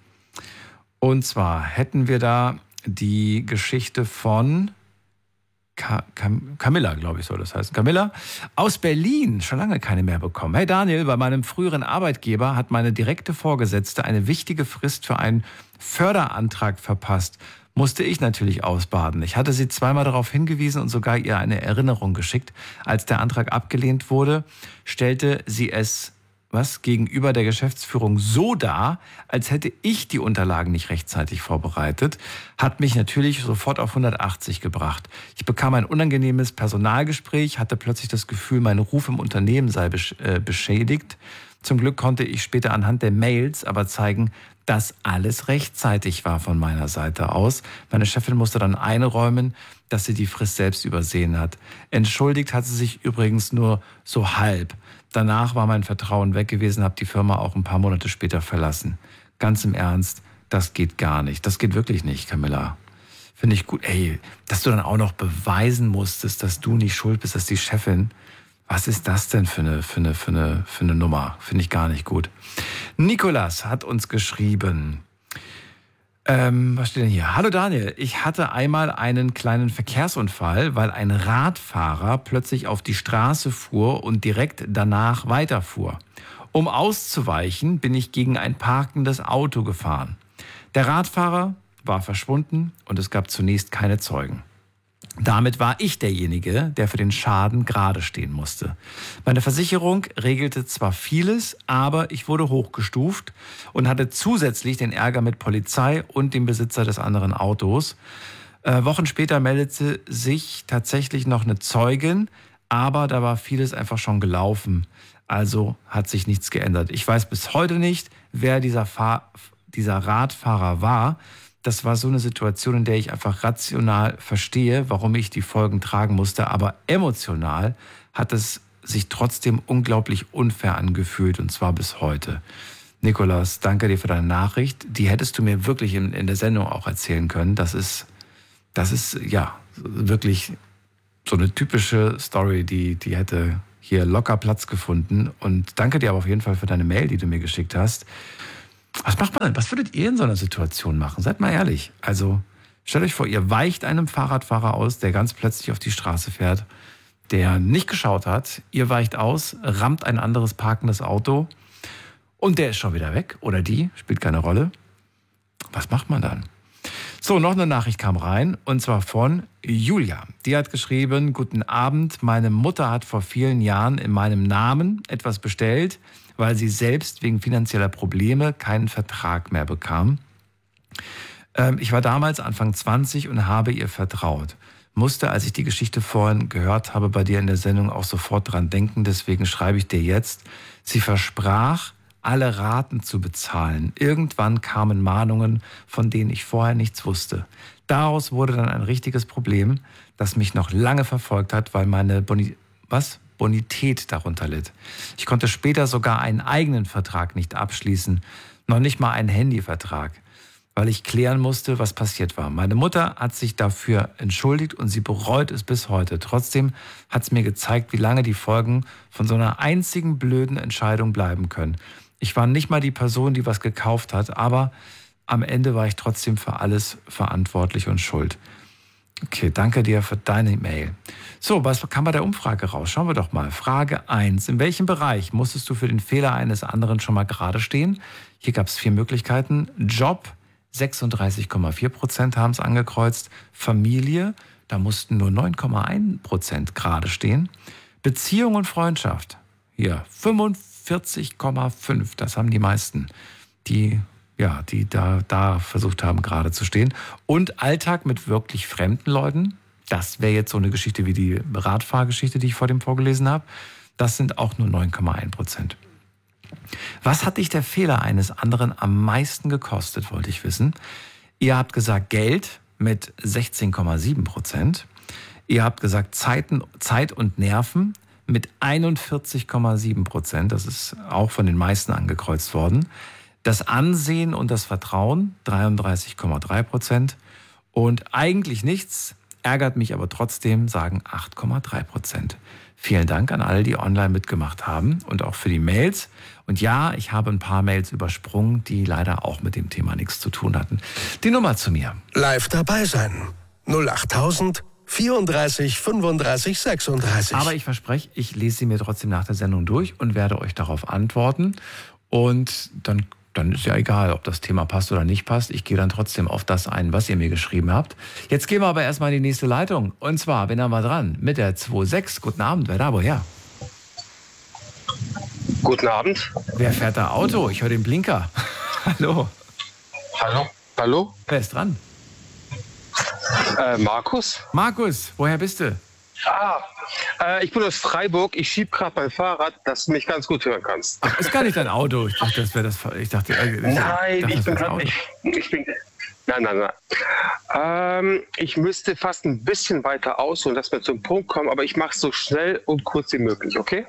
Und zwar hätten wir da die Geschichte von Ka- Cam- Camilla, glaube ich, soll das heißen. Camilla aus Berlin, schon lange keine mehr bekommen. Hey Daniel, bei meinem früheren Arbeitgeber hat meine direkte Vorgesetzte eine wichtige Frist für einen Förderantrag verpasst. Musste ich natürlich ausbaden. Ich hatte sie zweimal darauf hingewiesen und sogar ihr eine Erinnerung geschickt. Als der Antrag abgelehnt wurde, stellte sie es was gegenüber der Geschäftsführung so dar, als hätte ich die Unterlagen nicht rechtzeitig vorbereitet, hat mich natürlich sofort auf hundertachtzig gebracht. Ich bekam ein unangenehmes Personalgespräch, hatte plötzlich das Gefühl, mein Ruf im Unternehmen sei besch- äh, beschädigt. Zum Glück konnte ich später anhand der Mails aber zeigen, dass alles rechtzeitig war von meiner Seite aus. Meine Chefin musste dann einräumen, dass sie die Frist selbst übersehen hat. Entschuldigt hat sie sich übrigens nur so halb. Danach war mein Vertrauen weg gewesen, habe die Firma auch ein paar Monate später verlassen. Ganz im Ernst, das geht gar nicht. Das geht wirklich nicht, Camilla. Finde ich gut. Ey, dass du dann auch noch beweisen musstest, dass du nicht schuld bist, dass die Chefin. Was ist das denn für eine, für eine, für eine, für eine Nummer? Finde ich gar nicht gut. Nikolas hat uns geschrieben. Ähm, was steht denn hier? Hallo Daniel, ich hatte einmal einen kleinen Verkehrsunfall, weil ein Radfahrer plötzlich auf die Straße fuhr und direkt danach weiterfuhr. Um auszuweichen, bin ich gegen ein parkendes Auto gefahren. Der Radfahrer war verschwunden und es gab zunächst keine Zeugen. Damit war ich derjenige, der für den Schaden gerade stehen musste. Meine Versicherung regelte zwar vieles, aber ich wurde hochgestuft und hatte zusätzlich den Ärger mit Polizei und dem Besitzer des anderen Autos. Äh, Wochen später meldete sich tatsächlich noch eine Zeugin, aber da war vieles einfach schon gelaufen. Also hat sich nichts geändert. Ich weiß bis heute nicht, wer dieser, Fahr- dieser Radfahrer war. Das war so eine Situation, in der ich einfach rational verstehe, warum ich die Folgen tragen musste. Aber emotional hat es sich trotzdem unglaublich unfair angefühlt, und zwar bis heute. Nikolas, danke dir für deine Nachricht. Die hättest du mir wirklich in, in der Sendung auch erzählen können. Das ist, das ist, ja, wirklich so eine typische Story, die, die hätte hier locker Platz gefunden. Und danke dir aber auf jeden Fall für deine Mail, die du mir geschickt hast. Was macht man denn? Was würdet ihr in so einer Situation machen? Seid mal ehrlich. Also stellt euch vor, ihr weicht einem Fahrradfahrer aus, der ganz plötzlich auf die Straße fährt, der nicht geschaut hat. Ihr weicht aus, rammt ein anderes parkendes Auto und der ist schon wieder weg. Oder die, spielt keine Rolle. Was macht man dann? So, noch eine Nachricht kam rein, und zwar von Julia. Die hat geschrieben: Guten Abend, meine Mutter hat vor vielen Jahren in meinem Namen etwas bestellt, weil sie selbst wegen finanzieller Probleme keinen Vertrag mehr bekam. Ähm, ich war damals Anfang zwanzig und habe ihr vertraut. Musste, als ich die Geschichte vorhin gehört habe, bei dir in der Sendung auch sofort dran denken, deswegen schreibe ich dir jetzt. Sie versprach, alle Raten zu bezahlen. Irgendwann kamen Mahnungen, von denen ich vorher nichts wusste. Daraus wurde dann ein richtiges Problem, das mich noch lange verfolgt hat, weil meine Boni- was? Bonität darunter litt. Ich konnte später sogar einen eigenen Vertrag nicht abschließen, noch nicht mal einen Handyvertrag, weil ich klären musste, was passiert war. Meine Mutter hat sich dafür entschuldigt und sie bereut es bis heute. Trotzdem hat es mir gezeigt, wie lange die Folgen von so einer einzigen blöden Entscheidung bleiben können. Ich war nicht mal die Person, die was gekauft hat, aber am Ende war ich trotzdem für alles verantwortlich und schuld. Okay, danke dir für deine Mail. So, was kam bei der Umfrage raus? Schauen wir doch mal. Frage eins. In welchem Bereich musstest du für den Fehler eines anderen schon mal gerade stehen? Hier gab es vier Möglichkeiten. Job, sechsunddreißig Komma vier Prozent haben es angekreuzt. Familie, da mussten nur neun Komma eins Prozent gerade stehen. Beziehung und Freundschaft, hier fünfundvierzig Komma fünf. Das haben die meisten, die ja, die da, da versucht haben, gerade zu stehen. Und Alltag mit wirklich fremden Leuten. Das wäre jetzt so eine Geschichte wie die Radfahrgeschichte, die ich vor dem vorgelesen habe. Das sind auch nur neun Komma eins Prozent. Was hat dich der Fehler eines anderen am meisten gekostet, wollte ich wissen. Ihr habt gesagt Geld mit sechzehn Komma sieben Prozent. Ihr habt gesagt Zeiten, Zeit und Nerven mit einundvierzig Komma sieben Prozent. Das ist auch von den meisten angekreuzt worden. Das Ansehen und das Vertrauen, dreiunddreißig Komma drei Prozent. Und eigentlich nichts, ärgert mich aber trotzdem, sagen acht Komma drei Prozent. Vielen Dank an alle, die online mitgemacht haben und auch für die Mails. Und ja, ich habe ein paar Mails übersprungen, die leider auch mit dem Thema nichts zu tun hatten. Die Nummer zu mir. Live dabei sein. null achttausend vierunddreißig fünfunddreißig sechsunddreißig. Aber ich verspreche, ich lese sie mir trotzdem nach der Sendung durch und werde euch darauf antworten. Und dann Dann ist ja egal, ob das Thema passt oder nicht passt. Ich gehe dann trotzdem auf das ein, was ihr mir geschrieben habt. Jetzt gehen wir aber erstmal in die nächste Leitung. Und zwar, wen haben wir dran? Mit der zwei sechs. Guten Abend, wer da woher? Guten Abend. Wer fährt da Auto? Ich höre den Blinker. Hallo. Hallo. Hallo. Wer ist dran? Äh, Markus. Markus, woher bist du? Ah, äh, ich bin aus Freiburg. Ich schiebe gerade mein Fahrrad, dass du mich ganz gut hören kannst. Ach, ist gar nicht dein Auto. Ich dachte, das wäre das. Ich dachte, äh, ich Nein, dachte, ich das bin wär das gerade. Auto. Ich, ich bin. Nein, nein, nein. Ähm, ich müsste fast ein bisschen weiter ausholen, dass wir zum Punkt kommen, aber ich mache es so schnell und kurz wie möglich, okay?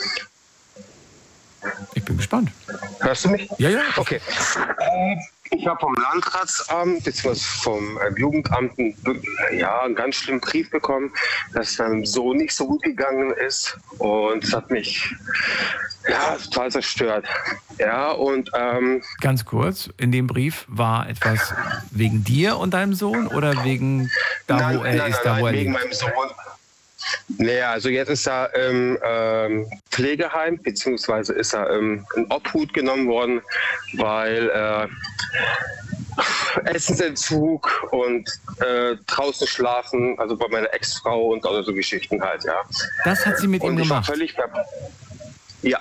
Ich bin gespannt. Hörst du mich? Ja, ja. Okay. Äh, ich habe vom Landratsamt bzw. vom äh, Jugendamt einen, ja, einen ganz schlimmen Brief bekommen, dass es meinem Sohn nicht so gut gegangen ist. Und es hat mich ja, total zerstört. Ja, und ähm, Ganz kurz, in dem Brief war etwas wegen dir und deinem Sohn oder wegen da, nein, wo er nein, ist, nein, da nein, wo er wegen lebt? meinem Sohn. Naja, also jetzt ist er im ähm, Pflegeheim, beziehungsweise ist er ähm, in Obhut genommen worden, weil äh, Essensentzug und äh, draußen schlafen, also bei meiner Ex-Frau und also so Geschichten halt, ja. Das hat sie mit ihm Und ich war gemacht. völlig ver- Ja.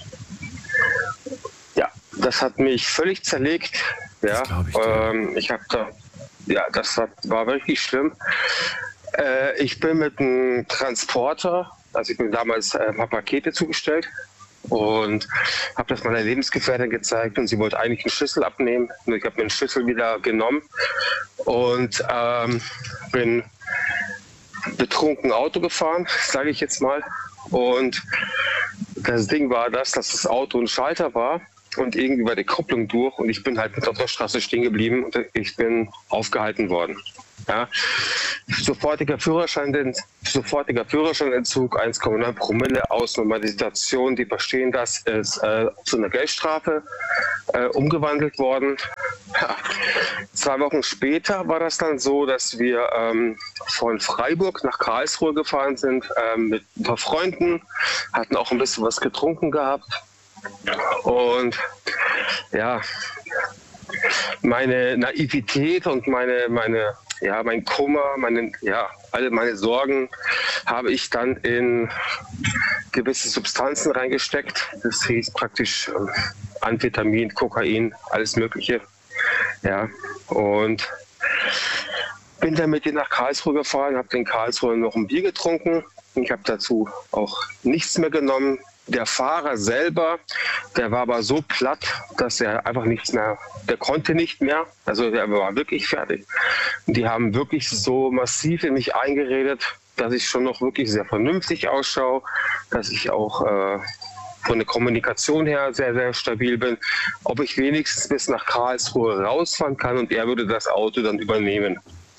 Ja, das hat mich völlig zerlegt. Ja. Das glaub ich dir. ähm, ich habe da, ja, das war, war wirklich schlimm. Äh, ich bin mit einem Transporter, also ich bin damals äh, hab Pakete zugestellt und habe das meiner Lebensgefährtin gezeigt und sie wollte eigentlich einen Schlüssel abnehmen. Und ich habe mir den Schlüssel wieder genommen und ähm, bin betrunken Auto gefahren, sage ich jetzt mal. Und das Ding war das, dass das Auto ein Schalter war und irgendwie war die Kupplung durch und ich bin halt mit auf der Straße stehen geblieben und ich bin aufgehalten worden. Ja. Sofortiger Führerschein, sofortiger Führerscheinentzug, eins Komma neun Promille, Ausnahme der Situation, die verstehen das, ist äh, zu einer Geldstrafe äh, umgewandelt worden. Ja. Zwei Wochen später war das dann so, dass wir ähm, von Freiburg nach Karlsruhe gefahren sind äh, mit ein paar Freunden, hatten auch ein bisschen was getrunken gehabt und ja, meine Naivität und meine, meine, ja, mein Kummer, meine, ja, alle meine Sorgen habe ich dann in gewisse Substanzen reingesteckt. Das hieß praktisch ähm, Amphetamin, Kokain, alles Mögliche. Ja, und bin dann mit denen nach Karlsruhe gefahren, habe in Karlsruhe noch ein Bier getrunken. Ich habe dazu auch nichts mehr genommen. Der Fahrer selber, der war aber so platt, dass er einfach nichts mehr, der konnte nicht mehr. Also der war wirklich fertig. Die haben wirklich so massiv in mich eingeredet, dass ich schon noch wirklich sehr vernünftig ausschaue, dass ich auch äh, von der Kommunikation her sehr, sehr stabil bin. Ob ich wenigstens bis nach Karlsruhe rausfahren kann und er würde das Auto dann übernehmen.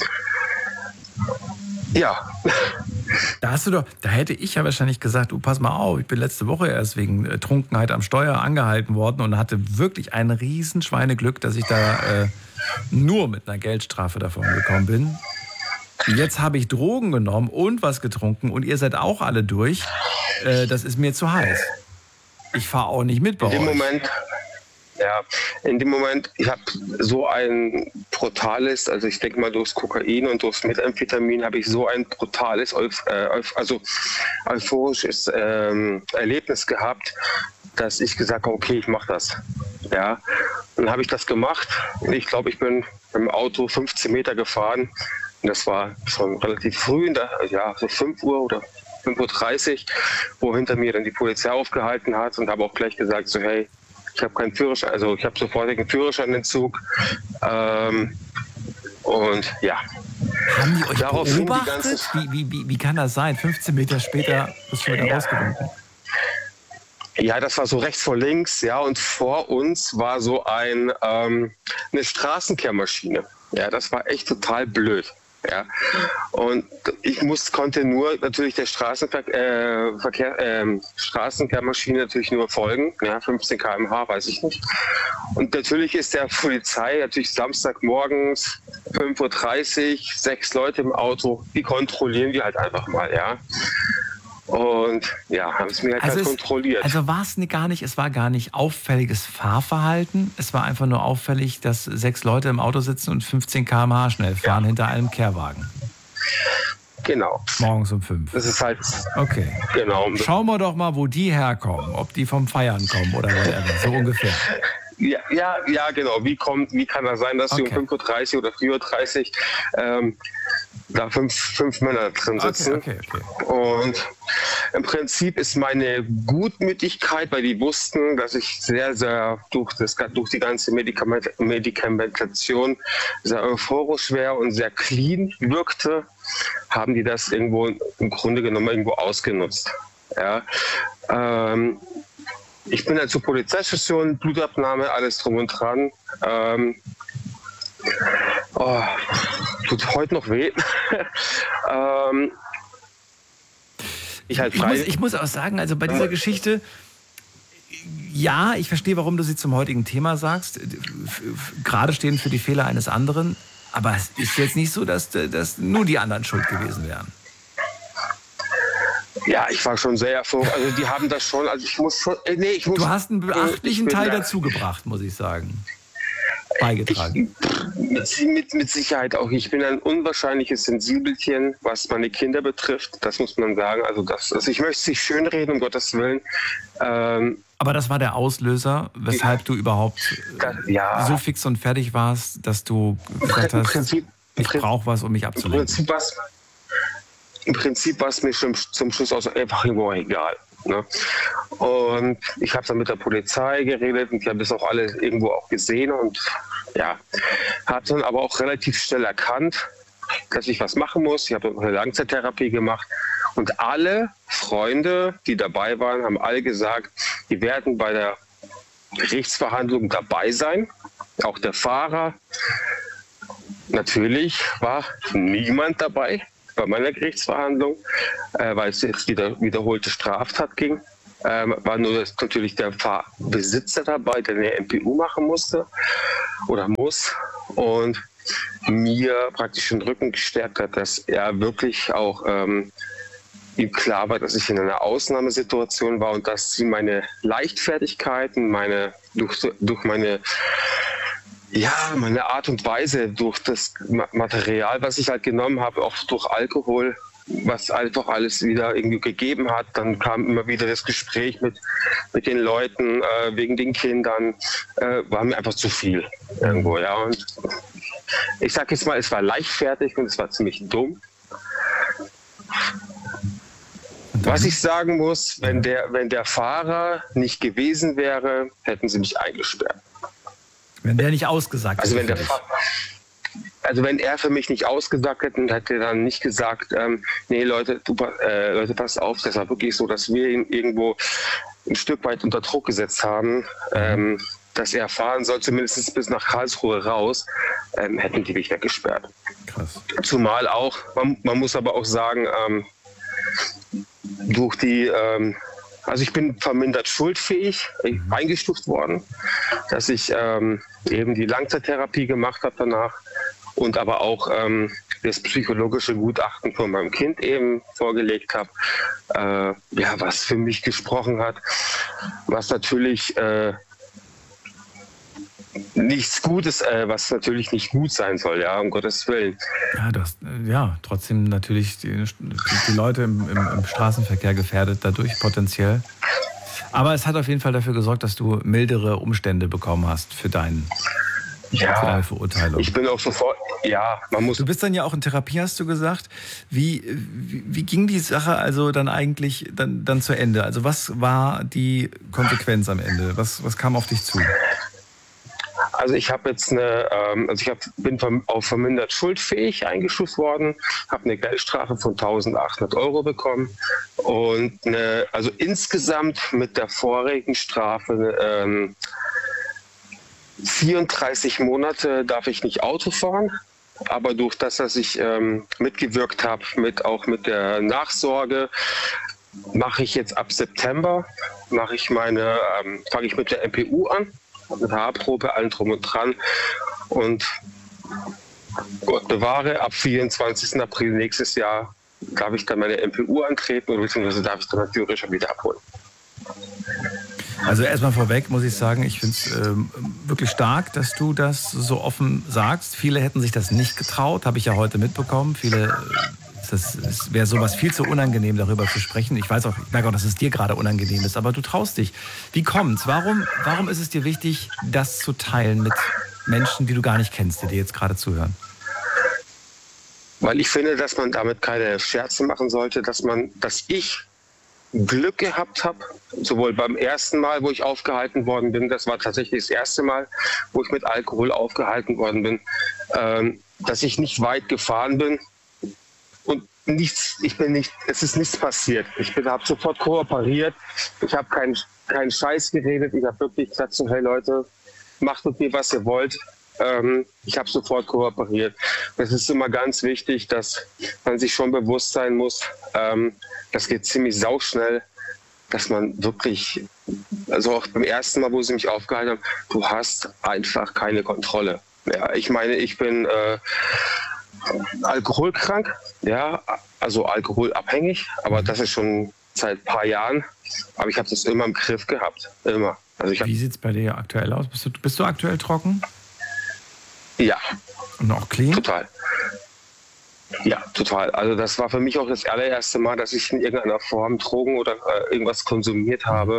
Ja. Da hast du doch, da hätte ich ja wahrscheinlich gesagt, du pass mal auf, ich bin letzte Woche erst wegen äh, Trunkenheit am Steuer angehalten worden und hatte wirklich ein riesen Schweineglück, dass ich da äh, nur mit einer Geldstrafe davon gekommen bin. Jetzt habe ich Drogen genommen und was getrunken und ihr seid auch alle durch. Äh, das ist mir zu heiß. Ich fahre auch nicht mit bei euch. In dem Moment, ja, in dem Moment, ich habe so ein brutales, also ich denke mal durchs Kokain und durchs Methamphetamin habe ich so ein brutales, also euphorisches ähm, Erlebnis gehabt, dass ich gesagt habe, okay, ich mache das. Ja, dann habe ich das gemacht und ich glaube, ich bin mit dem Auto fünfzehn Meter gefahren und das war schon relativ früh, in der, ja, so fünf Uhr oder fünf Uhr dreißig, wo hinter mir dann die Polizei aufgehalten hat und habe auch gleich gesagt, so hey, ich habe keinen Führerschein, also ich habe sofortigen Führerscheinentzug. Ähm, und ja. Haben die euch Darauf beobachtet? Die ganze wie, wie, wie, wie kann das sein? fünfzehn Meter später bist du wieder ja. rausgewunken. Ja, das war so rechts vor links, ja, und vor uns war so ein, ähm, eine Straßenkehrmaschine. Ja, das war echt total blöd. Ja. Und ich muss, konnte nur natürlich der Straßenverkehr, äh, Verkehr, äh, Straßenkehrmaschine natürlich nur folgen, ja, fünfzehn Kilometer pro Stunde, weiß ich nicht. Und natürlich ist der Polizei natürlich Samstagmorgens fünf Uhr dreißig, sechs Leute im Auto, die kontrollieren wir halt einfach mal, ja. Und ja, haben es mir halt, also halt es, kontrolliert. Also war es gar nicht, es war gar nicht auffälliges Fahrverhalten, es war einfach nur auffällig, dass sechs Leute im Auto sitzen und fünfzehn Kilometer pro Stunde schnell fahren ja. hinter einem Kehrwagen. Genau. Morgens um fünf. Das ist halt. Okay. Genau. Schauen wir doch mal, wo die herkommen, ob die vom Feiern kommen oder whatever, so ungefähr. Ja, ja, ja, genau. Wie kommt, wie kann das sein, dass okay. die um fünf Uhr dreißig oder vier Uhr dreißig ähm, da fünf, fünf Männer drin sitzen? Okay, okay, okay. Und im Prinzip ist meine Gutmütigkeit, weil die wussten, dass ich sehr, sehr durch, das, durch die ganze Medikament, Medikamentation sehr euphorisch wäre und sehr clean wirkte, haben die das irgendwo im Grunde genommen irgendwo ausgenutzt. Ja. Ähm, Ich bin dann zur Polizeistation, Blutabnahme, alles drum und dran. Ähm, oh, tut heute noch weh. ähm, ich, halt ich, muss, ich muss auch sagen, also bei dieser Geschichte, ja, ich verstehe, warum du sie zum heutigen Thema sagst. Gerade stehen für die Fehler eines anderen. Aber es ist jetzt nicht so, dass, dass nur die anderen schuld gewesen wären. Ja, ich war schon sehr froh. Also die haben das schon, also ich muss schon, nee, ich muss... Du hast einen beachtlichen Teil dazu gebracht, muss ich sagen. Beigetragen. Ich, mit, mit, mit Sicherheit auch. Ich bin ein unwahrscheinliches Sensibelchen, was meine Kinder betrifft. Das muss man sagen. Also, das, also ich möchte es nicht schönreden, um Gottes Willen. Ähm, Aber das war der Auslöser, weshalb du überhaupt das, ja. so fix und fertig warst, dass du gesagt hast, Prinzip, ich brauche was, um mich abzulenken. Im Prinzip was, Im Prinzip war es mir schon zum Schluss auch einfach irgendwo egal. Ne? Und ich habe dann mit der Polizei geredet und die haben das auch alle irgendwo auch gesehen und ja, habe dann aber auch relativ schnell erkannt, dass ich was machen muss. Ich habe eine Langzeittherapie gemacht und alle Freunde, die dabei waren, haben alle gesagt, die werden bei der Gerichtsverhandlung dabei sein, auch der Fahrer. natürlich war niemand dabei bei meiner Gerichtsverhandlung, äh, weil es jetzt wieder wiederholte Straftat ging. Ähm, war nur das, natürlich der Fahrbesitzer dabei, der eine M P U machen musste oder muss und mir praktisch den Rücken gestärkt hat, dass er wirklich auch ähm, ihm klar war, dass ich in einer Ausnahmesituation war und dass sie meine Leichtfertigkeiten, meine durch, durch meine ja meine Art und Weise, durch das Material, was ich halt genommen habe, auch durch Alkohol, was einfach alles wieder irgendwie gegeben hat. Dann kam immer wieder das Gespräch mit, mit den Leuten äh, wegen den Kindern. Äh, war mir einfach zu viel irgendwo, ja. Und ich sag jetzt mal, es war leichtfertig und es war ziemlich dumm. Was ich sagen muss, wenn der, wenn der Fahrer nicht gewesen wäre, hätten sie mich eingesperrt. Wenn der nicht ausgesagt also wenn hätte. der Fahrer, Also wenn er für mich nicht ausgesagt hätte und hätte dann nicht gesagt, ähm, nee Leute, du, äh, Leute, passt auf, das war wirklich so, dass wir ihn irgendwo ein Stück weit unter Druck gesetzt haben, ähm, dass er fahren soll, zumindest bis nach Karlsruhe raus, ähm, hätten die mich weggesperrt. Krass. Zumal auch, man, man muss aber auch sagen, ähm, durch die, ähm, also ich bin vermindert schuldfähig mhm. eingestuft worden, dass ich ähm, eben die Langzeittherapie gemacht habe danach. Und aber auch ähm, das psychologische Gutachten von meinem Kind eben vorgelegt habe, äh, ja, was für mich gesprochen hat, was natürlich äh, nichts Gutes, äh, was natürlich nicht gut sein soll, ja, um Gottes Willen. Ja, das, ja, trotzdem natürlich die, die Leute im, im, im Straßenverkehr gefährdet dadurch potenziell. Aber es hat auf jeden Fall dafür gesorgt, dass du mildere Umstände bekommen hast für deinen Ja, für deine Verurteilung. Ich bin auch sofort, ja, man muss... Du bist dann ja auch in Therapie, hast du gesagt. Wie, wie, wie ging die Sache also dann eigentlich dann, dann zu Ende? Also was war die Konsequenz am Ende? Was, was kam auf dich zu? Also ich habe jetzt eine, ähm, also ich hab, bin auf vermindert schuldfähig eingestuft worden, habe eine Geldstrafe von eintausendachthundert Euro bekommen und eine, also insgesamt mit der vorigen Strafe ähm, vierunddreißig Monate darf ich nicht Auto fahren, aber durch das, dass ich ähm, mitgewirkt habe, mit, auch mit der Nachsorge, mache ich jetzt ab September, mache ich meine, ähm, fange ich mit der M P U an, mit Haarprobe, allen drum und dran und Gott bewahre, ab vierundzwanzigsten April nächstes Jahr darf ich dann meine M P U antreten oder beziehungsweise darf ich dann natürlich schon wieder abholen. Also erstmal vorweg muss ich sagen, ich finde es ähm, wirklich stark, dass du das so offen sagst. Viele hätten sich das nicht getraut, habe ich ja heute mitbekommen. Viele, äh, das, es wäre sowas viel zu unangenehm, darüber zu sprechen. Ich weiß auch, ich merke auch, dass es dir gerade unangenehm ist, aber du traust dich. Wie kommt's? Warum, warum ist es dir wichtig, das zu teilen mit Menschen, die du gar nicht kennst, die dir jetzt gerade zuhören? Weil ich finde, dass man damit keine Scherze machen sollte, dass man, dass ich Glück gehabt habe, sowohl beim ersten Mal, wo ich aufgehalten worden bin, das war tatsächlich das erste Mal, wo ich mit Alkohol aufgehalten worden bin, ähm, dass ich nicht weit gefahren bin und nichts, ich bin nicht, es ist nichts passiert. Ich habe sofort kooperiert, ich habe keinen keinen Scheiß geredet, ich habe wirklich gesagt so, hey Leute, macht mit mir, was ihr wollt. Ähm, ich habe sofort kooperiert. Es ist immer ganz wichtig, dass man sich schon bewusst sein muss, ähm, das geht ziemlich sauschnell, dass man wirklich, also auch beim ersten Mal, wo sie mich aufgehalten haben, du hast einfach keine Kontrolle. Ja, ich meine, ich bin äh, alkoholkrank, ja, also alkoholabhängig, aber das ist schon seit ein paar Jahren, aber ich habe das immer im Griff gehabt, immer. Also ich hab, Wie sieht es bei dir aktuell aus? Bist du, bist du aktuell trocken? Ja. Und auch clean? Total. Ja, total. Also das war für mich auch das allererste Mal, dass ich in irgendeiner Form Drogen oder äh, irgendwas konsumiert habe.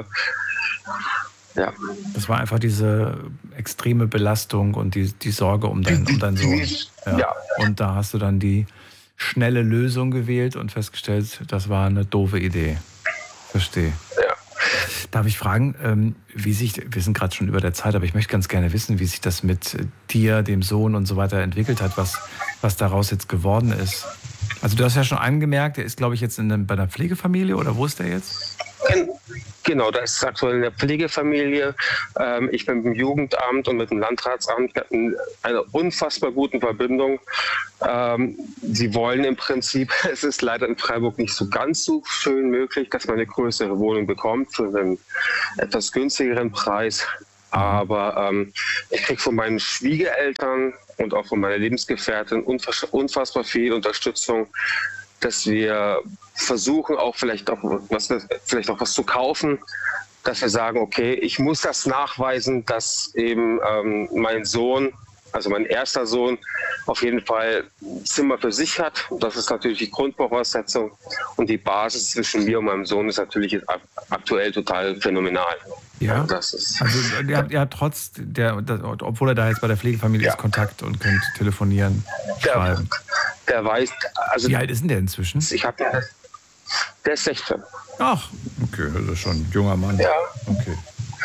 Ja. Das war einfach diese extreme Belastung und die, die Sorge um, dein, um deinen Sohn. Ja. Ja. Und da hast du dann die schnelle Lösung gewählt und festgestellt, das war eine doofe Idee. Verstehe. Ja. Darf ich fragen, ähm, wie sich, wir sind gerade schon über der Zeit, aber ich möchte ganz gerne wissen, wie sich das mit dir, dem Sohn und so weiter entwickelt hat, was, was daraus jetzt geworden ist. Also du hast ja schon angemerkt, der ist, glaube ich, jetzt in, bei einer Pflegefamilie oder wo ist der jetzt? Genau, das ist aktuell in der Pflegefamilie. Ähm, ich bin mit dem Jugendamt und mit dem Landratsamt. Wir hatten eine unfassbar gute Verbindung. Ähm, sie wollen im Prinzip, es ist leider in Freiburg nicht so ganz so schön möglich, dass man eine größere Wohnung bekommt für einen etwas günstigeren Preis. Aber ähm, ich kriege von meinen Schwiegereltern und auch von meiner Lebensgefährtin unfass- unfassbar viel Unterstützung, dass wir versuchen, auch vielleicht auch was, vielleicht auch was zu kaufen, dass wir sagen, okay, ich muss das nachweisen, dass eben ähm, mein Sohn, also mein erster Sohn, auf jeden Fall ein Zimmer für sich hat. Das ist natürlich die Grundvoraussetzung. Und die Basis zwischen mir und meinem Sohn ist natürlich aktuell total phänomenal. Ja, das ist, also ihr habt ja trotz der, der, obwohl er da jetzt bei der Pflegefamilie ja. ist, Kontakt und könnt telefonieren, der, schreiben. Der weiß, also wie alt ist denn der inzwischen? Ich hab, der ist sechzehn. Ach, okay, das ist schon ein junger Mann. Ja. Okay.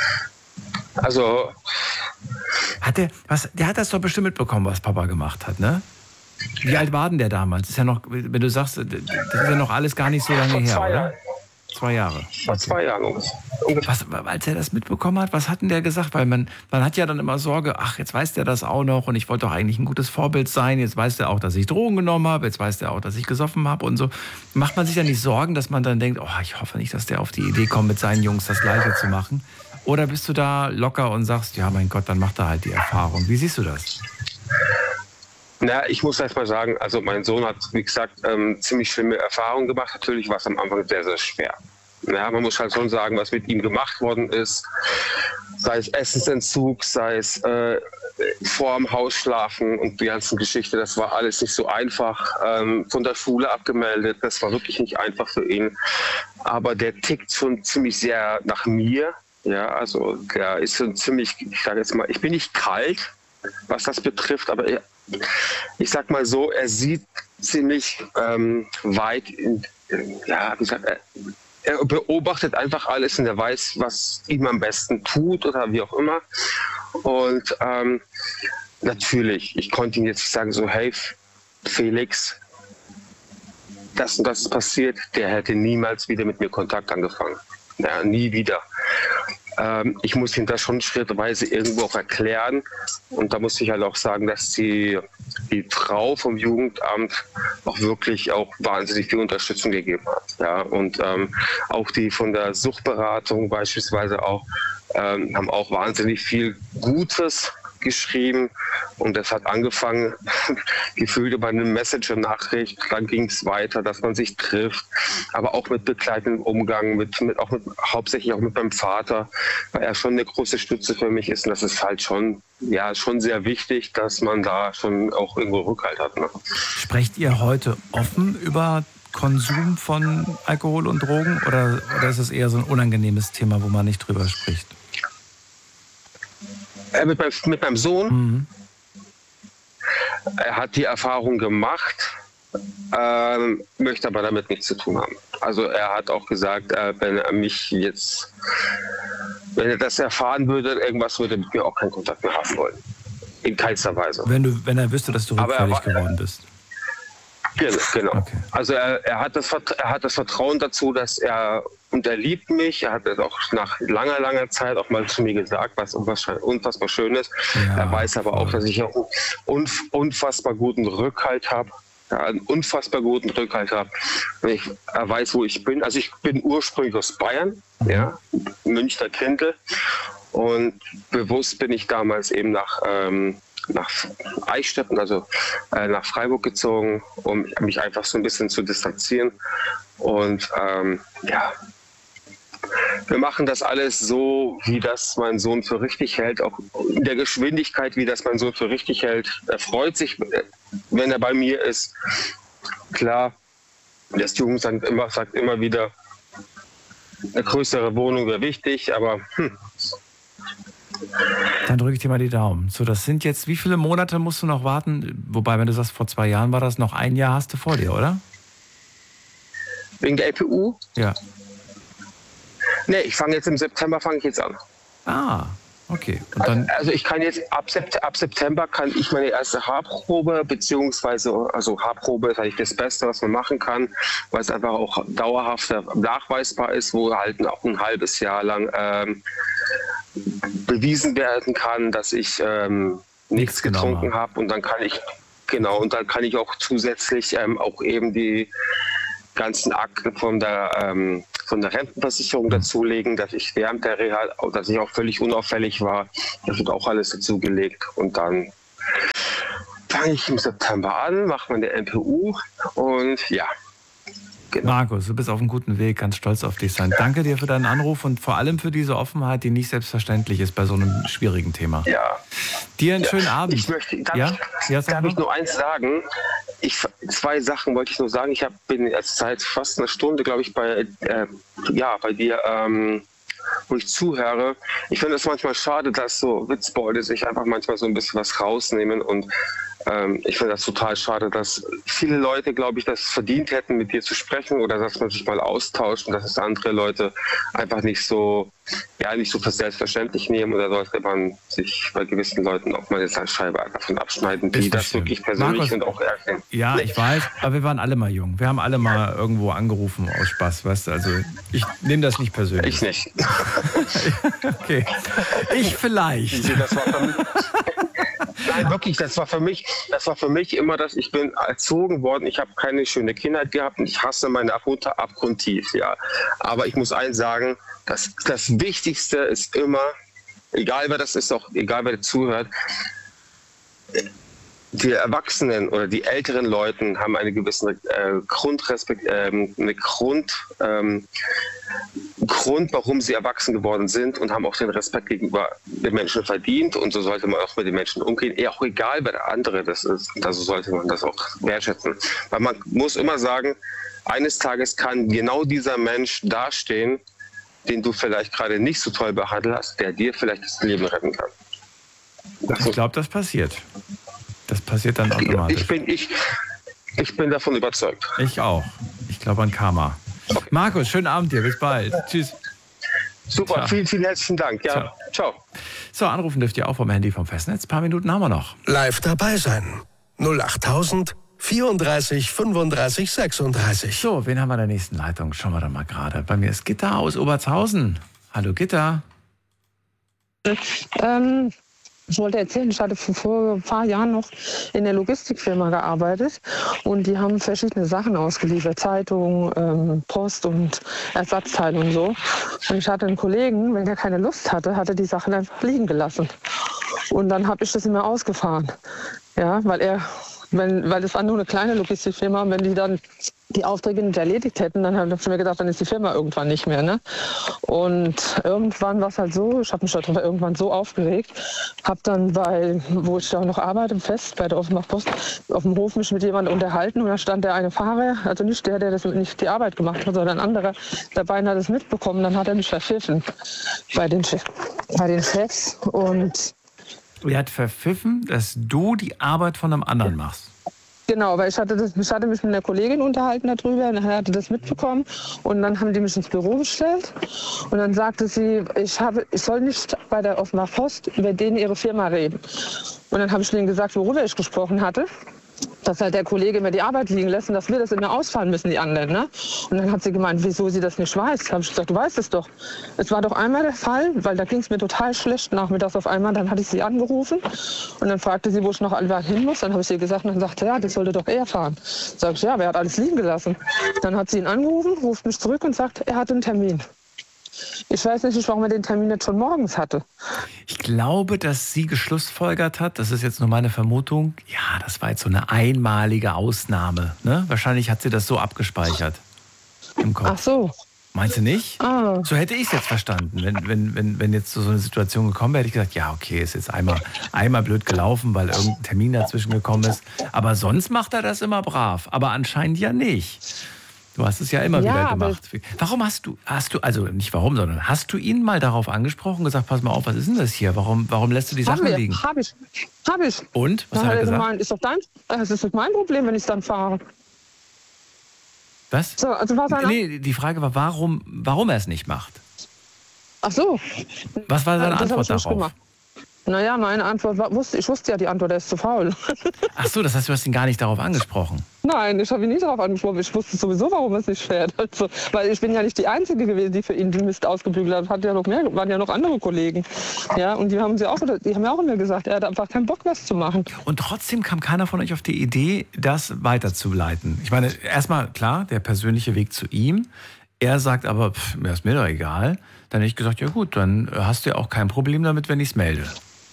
Also hat der, was, der hat das doch bestimmt mitbekommen, was Papa gemacht hat, ne? Wie alt war denn der damals? Ist ja noch, wenn du sagst, das ist ja noch alles gar nicht so lange her, zwei oder? Jahre. Zwei Jahre. Vor zwei Jahren ungefähr. Was, als er das mitbekommen hat, was hat denn der gesagt? Weil man, man hat ja dann immer Sorge, ach, jetzt weiß der das auch noch und ich wollte doch eigentlich ein gutes Vorbild sein. Jetzt weiß der auch, dass ich Drogen genommen habe. Jetzt weiß der auch, dass ich gesoffen habe und so. Macht man sich dann nicht Sorgen, dass man dann denkt, oh, ich hoffe nicht, dass der auf die Idee kommt, mit seinen Jungs das Gleiche zu machen? Oder bist du da locker und sagst, ja, mein Gott, dann macht er halt die Erfahrung. Wie siehst du das? Na, ich muss erst mal sagen, also mein Sohn hat, wie gesagt, ähm, ziemlich schlimme Erfahrungen gemacht. Natürlich war es am Anfang sehr, sehr schwer. Ja, man muss halt schon sagen, was mit ihm gemacht worden ist. Sei es Essensentzug, sei es äh, vorm Haus schlafen und die ganzen Geschichte. Das war alles nicht so einfach. Ähm, von der Schule abgemeldet. Das war wirklich nicht einfach für ihn. Aber der tickt schon ziemlich sehr nach mir. Ja, also der ist schon ziemlich, ich sage jetzt mal, ich bin nicht kalt, was das betrifft, aber er, ich sag mal so, er sieht ziemlich ähm, weit, in, ja, wie gesagt, er, er beobachtet einfach alles und er weiß, was ihm am besten tut oder wie auch immer. Und ähm, natürlich, ich konnte ihm jetzt sagen so, hey Felix, das und das ist passiert, der hätte niemals wieder mit mir Kontakt angefangen. Ja, nie wieder. Ähm, ich muss ihm das schon schrittweise irgendwo auch erklären. Und da muss ich halt auch sagen, dass die, die Frau vom Jugendamt auch wirklich auch wahnsinnig viel Unterstützung gegeben hat. Ja, und ähm, auch die von der Suchtberatung beispielsweise auch, ähm, haben auch wahnsinnig viel Gutes geschrieben und das hat angefangen, gefühlt über eine Messenger-Nachricht, dann ging es weiter, dass man sich trifft, aber auch mit begleitendem Umgang, mit, mit, auch mit, hauptsächlich auch mit meinem Vater, weil er schon eine große Stütze für mich ist und das ist halt schon, ja, schon sehr wichtig, dass man da schon auch irgendwo Rückhalt hat. Ne? Sprecht ihr heute offen über Konsum von Alkohol und Drogen oder, oder ist es eher so ein unangenehmes Thema, wo man nicht drüber spricht? Äh, mit, meinem, mit meinem Sohn, Mhm. er hat die Erfahrung gemacht, ähm, möchte aber damit nichts zu tun haben. Also er hat auch gesagt, äh, wenn er mich jetzt, wenn er das erfahren würde, irgendwas würde mit mir auch keinen Kontakt mehr haben wollen. In keinster Weise. Wenn, du, wenn er wüsste, dass du Aber er rückfällig war- geworden bist. Genau, genau. Okay. Also er, er, hat das, Vert- er hat das Vertrauen dazu, dass er, und er liebt mich, er hat das auch nach langer, langer Zeit auch mal zu mir gesagt, was unfassbar, unfassbar schön ist. Ja, er weiß aber auch, dass ich ja unf- unfassbar guten Rückhalt habe. Ja, einen unfassbar guten Rückhalt habe. Ich, er weiß, wo ich bin. Also ich bin ursprünglich aus Bayern, ja, Münchner Kindl. Und bewusst bin ich damals eben nach, ähm, nach Eichstätten, also äh, nach Freiburg gezogen, um mich einfach so ein bisschen zu distanzieren. Und ähm, ja, wir machen das alles so, wie das mein Sohn für richtig hält, auch in der Geschwindigkeit, wie das mein Sohn für richtig hält. Er freut sich, wenn er bei mir ist. Klar, das Jugendamt immer, sagt immer wieder, eine größere Wohnung wäre wichtig, aber hm, Dann drücke ich dir mal die Daumen. So, das sind jetzt, wie viele Monate musst du noch warten? Wobei, wenn du sagst, vor zwei Jahren war das, noch ein Jahr hast du vor dir, oder? wegen der L P U? Ja. Nee, ich fange jetzt im September fange ich jetzt an. Ah, Okay. Und dann also ich kann jetzt ab, Sept- ab September kann ich meine erste Haarprobe, beziehungsweise also Haarprobe ist eigentlich das Beste, was man machen kann, weil es einfach auch dauerhafter nachweisbar ist, wo halt auch ein halbes Jahr lang ähm, bewiesen werden kann, dass ich ähm, nichts getrunken habe. Und dann kann ich genau und dann kann ich auch zusätzlich ähm, auch eben die ganzen Akten von der ähm, von der Rentenversicherung dazulegen, dass ich während der Reha, dass ich auch völlig unauffällig war. Das wird auch alles dazugelegt. Und dann fange ich im September an, mache meine M P U und ja. Genau. Markus, du bist auf einem guten Weg, ganz stolz auf dich sein. Danke dir für deinen Anruf und vor allem für diese Offenheit, die nicht selbstverständlich ist bei so einem schwierigen Thema. Ja. Dir einen ja. schönen Abend. Ich möchte, darf, ja? ich, ja, darf ich nur eins sagen? Ich, zwei Sachen wollte ich nur sagen. Ich hab, bin jetzt seit fast einer Stunde, glaube ich, bei, äh, ja, bei dir, ähm, wo ich zuhöre. Ich finde es manchmal schade, dass so Witzbeute sich einfach manchmal so ein bisschen was rausnehmen und ähm, ich finde das total schade, dass viele Leute, glaube ich, das verdient hätten, mit dir zu sprechen oder dass man sich mal austauscht und dass es andere Leute einfach nicht so, ja, nicht so für selbstverständlich nehmen oder sollte man sich bei gewissen Leuten auch mal eine Scheibe davon abschneiden, die das stimmt. Wirklich persönlich Markus, und auch erkennen. Ja, ich weiß, aber wir waren alle mal jung. Wir haben alle mal irgendwo angerufen aus Spaß, weißt du, also ich nehme das nicht persönlich. Ich nicht. Okay. Ich vielleicht. Das war für mich, nein, wirklich, das war für mich, das war für mich immer das, ich bin erzogen worden, ich habe keine schöne Kindheit gehabt und ich hasse meine Mutter abgrundtief, ja. Aber ich muss eins sagen, das, das Wichtigste ist immer, egal wer das ist, auch egal wer zuhört, die Erwachsenen oder die älteren Leute haben eine gewisse äh, Grundrespekt, äh, eine Grund, ähm, Grund, warum sie erwachsen geworden sind und haben auch den Respekt gegenüber den Menschen verdient und so sollte man auch mit den Menschen umgehen, eher auch egal wer der andere das ist, also sollte man das auch wertschätzen, weil man muss immer sagen, eines Tages kann genau dieser Mensch dastehen, den du vielleicht gerade nicht so toll behandelt hast, der dir vielleicht das Leben retten kann. Das ich glaube, das passiert. Das passiert dann automatisch. Ich bin, ich, ich bin davon überzeugt. Ich auch. Ich glaube an Karma. Okay. Markus, schönen Abend dir. Bis bald. Tschüss. Super, ciao. Vielen, vielen herzlichen Dank. Ja, ciao. ciao. So, anrufen dürft ihr auch vom Handy vom Festnetz. Ein paar Minuten haben wir noch. Live dabei sein. null acht tausend vierunddreißig fünfunddreißig sechsunddreißig. So, wen haben wir in der nächsten Leitung? Schauen wir doch mal gerade. Bei mir ist Gitta aus Obertshausen. Hallo Gitta. Ähm... Ich wollte erzählen, ich hatte vor ein paar Jahren noch in der Logistikfirma gearbeitet und die haben verschiedene Sachen ausgeliefert, Zeitungen, ähm, Post und Ersatzteile und so. Und ich hatte einen Kollegen, wenn er keine Lust hatte, hat er die Sachen einfach liegen gelassen. Und dann habe ich das immer ausgefahren, ja, weil er, wenn, weil das war nur eine kleine Logistikfirma, und wenn die dann die Aufträge nicht erledigt hätten, dann habe ich mir gedacht, dann ist die Firma irgendwann nicht mehr. Ne? Und irgendwann war es halt so, ich habe mich darüber irgendwann so aufgeregt, habe dann bei, wo ich da noch arbeite, im Fest, bei der Offenbach Post, auf dem Hof mich mit jemandem unterhalten und da stand der eine Fahrer, also nicht der, der das nicht die Arbeit gemacht hat, sondern ein anderer dabei und hat es mitbekommen, dann hat er mich verpfiffen bei den, bei den Chefs und... Er hat verpfiffen, dass du die Arbeit von einem anderen machst. Genau, weil ich hatte, das, ich hatte mich mit einer Kollegin unterhalten darüber und dann hatte das mitbekommen und dann haben die mich ins Büro gestellt und dann sagte sie, ich, habe, ich soll nicht bei der Offenbach Post über denen ihre Firma reden. Und dann habe ich denen gesagt, worüber ich gesprochen hatte, dass halt der Kollege immer die Arbeit liegen lässt und dass wir das immer ausfahren müssen, die anderen. Ne? Und dann hat sie gemeint, wieso sie das nicht weiß. Da habe ich gesagt, du weißt es doch. Es war doch einmal der Fall, weil da ging es mir total schlecht nachmittags auf einmal. Dann hatte ich sie angerufen und dann fragte sie, wo ich noch allweil hin muss. Dann habe ich ihr gesagt und dann sagte ja, das sollte doch er fahren. Sag ich, ja, wer hat alles liegen gelassen? Dann hat sie ihn angerufen, ruft mich zurück und sagt, er hat einen Termin. Ich weiß nicht, warum er den Termin jetzt schon morgens hatte. Ich glaube, dass sie geschlussfolgert hat, das ist jetzt nur meine Vermutung, ja, das war jetzt so eine einmalige Ausnahme. Ne? Wahrscheinlich hat sie das so abgespeichert im Kopf. Ach so. Meinst du nicht? Ah. So hätte ich es jetzt verstanden. Wenn, wenn, wenn, wenn jetzt so eine Situation gekommen wäre, hätte ich gesagt, ja, okay, ist jetzt einmal, einmal blöd gelaufen, weil irgendein Termin dazwischen gekommen ist. Aber sonst macht er das immer brav. Aber anscheinend ja nicht. Du hast es ja immer ja, wieder gemacht. Warum hast du, hast du, also nicht warum, sondern hast du ihn mal darauf angesprochen, gesagt, pass mal auf, was ist denn das hier? Warum, warum lässt du die Sachen wir, liegen? Hab ich, hab ich. Und? Was da hat er hat gesagt? Gemeint, ist doch dein, das ist doch mein Problem, wenn ich es dann fahre. Was? So, also was nee, die Frage war, warum, warum er es nicht macht. Ach so. Was war deine Das hab Antwort ich nicht darauf? gemacht. Naja, meine Antwort war, wusste, ich wusste ja die Antwort, er ist zu faul. Ach so, das heißt, du hast ihn gar nicht darauf angesprochen. Nein, ich habe ihn nicht darauf angesprochen. Ich wusste sowieso, warum es nicht fährt. Also, weil ich bin ja nicht die Einzige gewesen, die für ihn den Mist ausgebügelt hat. Hat ja noch mehr, waren ja noch andere Kollegen. Ja, und die haben sie auch, die haben ja auch immer gesagt, er hat einfach keinen Bock, was zu machen. Und trotzdem kam keiner von euch auf die Idee, das weiterzuleiten. Ich meine, erstmal, klar, der persönliche Weg zu ihm. Er sagt aber, pff, mir ist mir doch egal. Dann hätte ich gesagt, ja gut, dann hast du ja auch kein Problem damit, wenn ich es melde.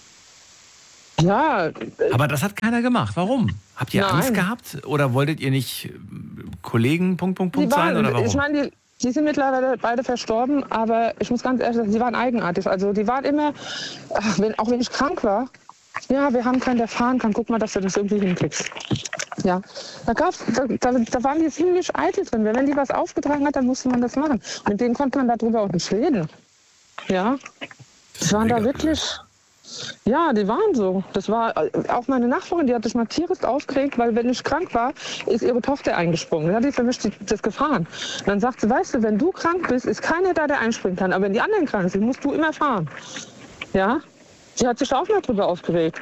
Ja. Aber das hat keiner gemacht. Warum? Habt ihr Nein. Angst gehabt? Oder wolltet ihr nicht Kollegen, Punkt, Punkt, Punkt Die waren, sein? Oder warum? Ich meine, die, die sind mittlerweile beide verstorben, aber ich muss ganz ehrlich sagen, die waren eigenartig. Also die waren immer, ach, wenn, auch wenn ich krank war, ja, wir haben keinen, der fahren kann, guck mal, dass du das irgendwie hinkriegst. Ja, da, gab's, da, da, da waren die ziemlich eitel drin. Wenn die was aufgetragen hat, dann musste man das machen. Und mit denen konnte man darüber auch nicht reden. Ja, die waren da wirklich... Ja, die waren so. Das war auch meine Nachbarin, die hat sich mal tierisch aufgeregt, weil wenn ich krank war, ist ihre Tochter eingesprungen. Dann hat die für mich das gefahren. Und dann sagt sie, weißt du, wenn du krank bist, ist keiner da, der einspringen kann. Aber wenn die anderen krank sind, musst du immer fahren. Ja, sie hat sich auch mal drüber aufgeregt.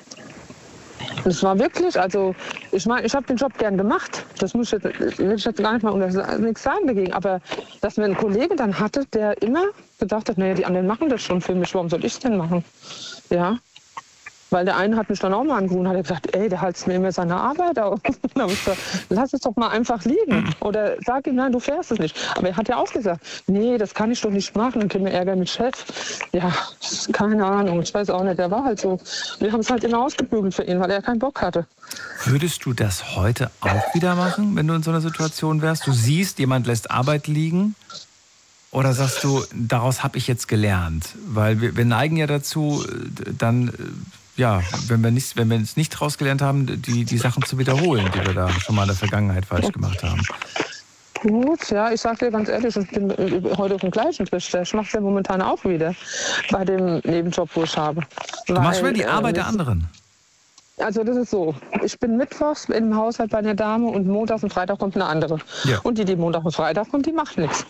Das war wirklich, also ich meine, ich habe den Job gern gemacht. Das muss ich jetzt, will ich jetzt gar nicht mal unter, nichts sagen dagegen. Aber dass man einen Kollegen dann hatte, der immer gedacht hat, naja, die anderen machen das schon für mich, warum soll ich es denn machen? Ja, weil der eine hat mich dann auch mal angerufen und hat gesagt, ey, der haltet mir immer seine Arbeit auf. Dann habe ich gesagt, lass es doch mal einfach liegen. Oder sag ihm, nein, du fährst es nicht. Aber er hat ja auch gesagt, nee, das kann ich doch nicht machen, dann kriegen wir Ärger mit Chef. Ja, keine Ahnung, ich weiß auch nicht, der war halt so. Wir haben es halt immer ausgebügelt für ihn, weil er keinen Bock hatte. Würdest du das heute auch wieder machen, wenn du in so einer Situation wärst? Du siehst, jemand lässt Arbeit liegen? Oder sagst du, daraus habe ich jetzt gelernt? Weil wir, wir neigen ja dazu, dann, ja, wenn wir, nicht, wenn wir es nicht daraus gelernt haben, die, die Sachen zu wiederholen, die wir da schon mal in der Vergangenheit falsch gemacht haben. Gut, ja, ich sage dir ganz ehrlich, ich bin heute auf dem gleichen Trichter. Ich mache es ja momentan auch wieder bei dem Nebenjob, wo ich habe. Du machst schon die Arbeit äh, der anderen? Also das ist so, ich bin mittwochs im Haushalt bei einer Dame und montags und Freitag kommt eine andere. Ja. Und die, die Montag und Freitag kommt, die macht nichts.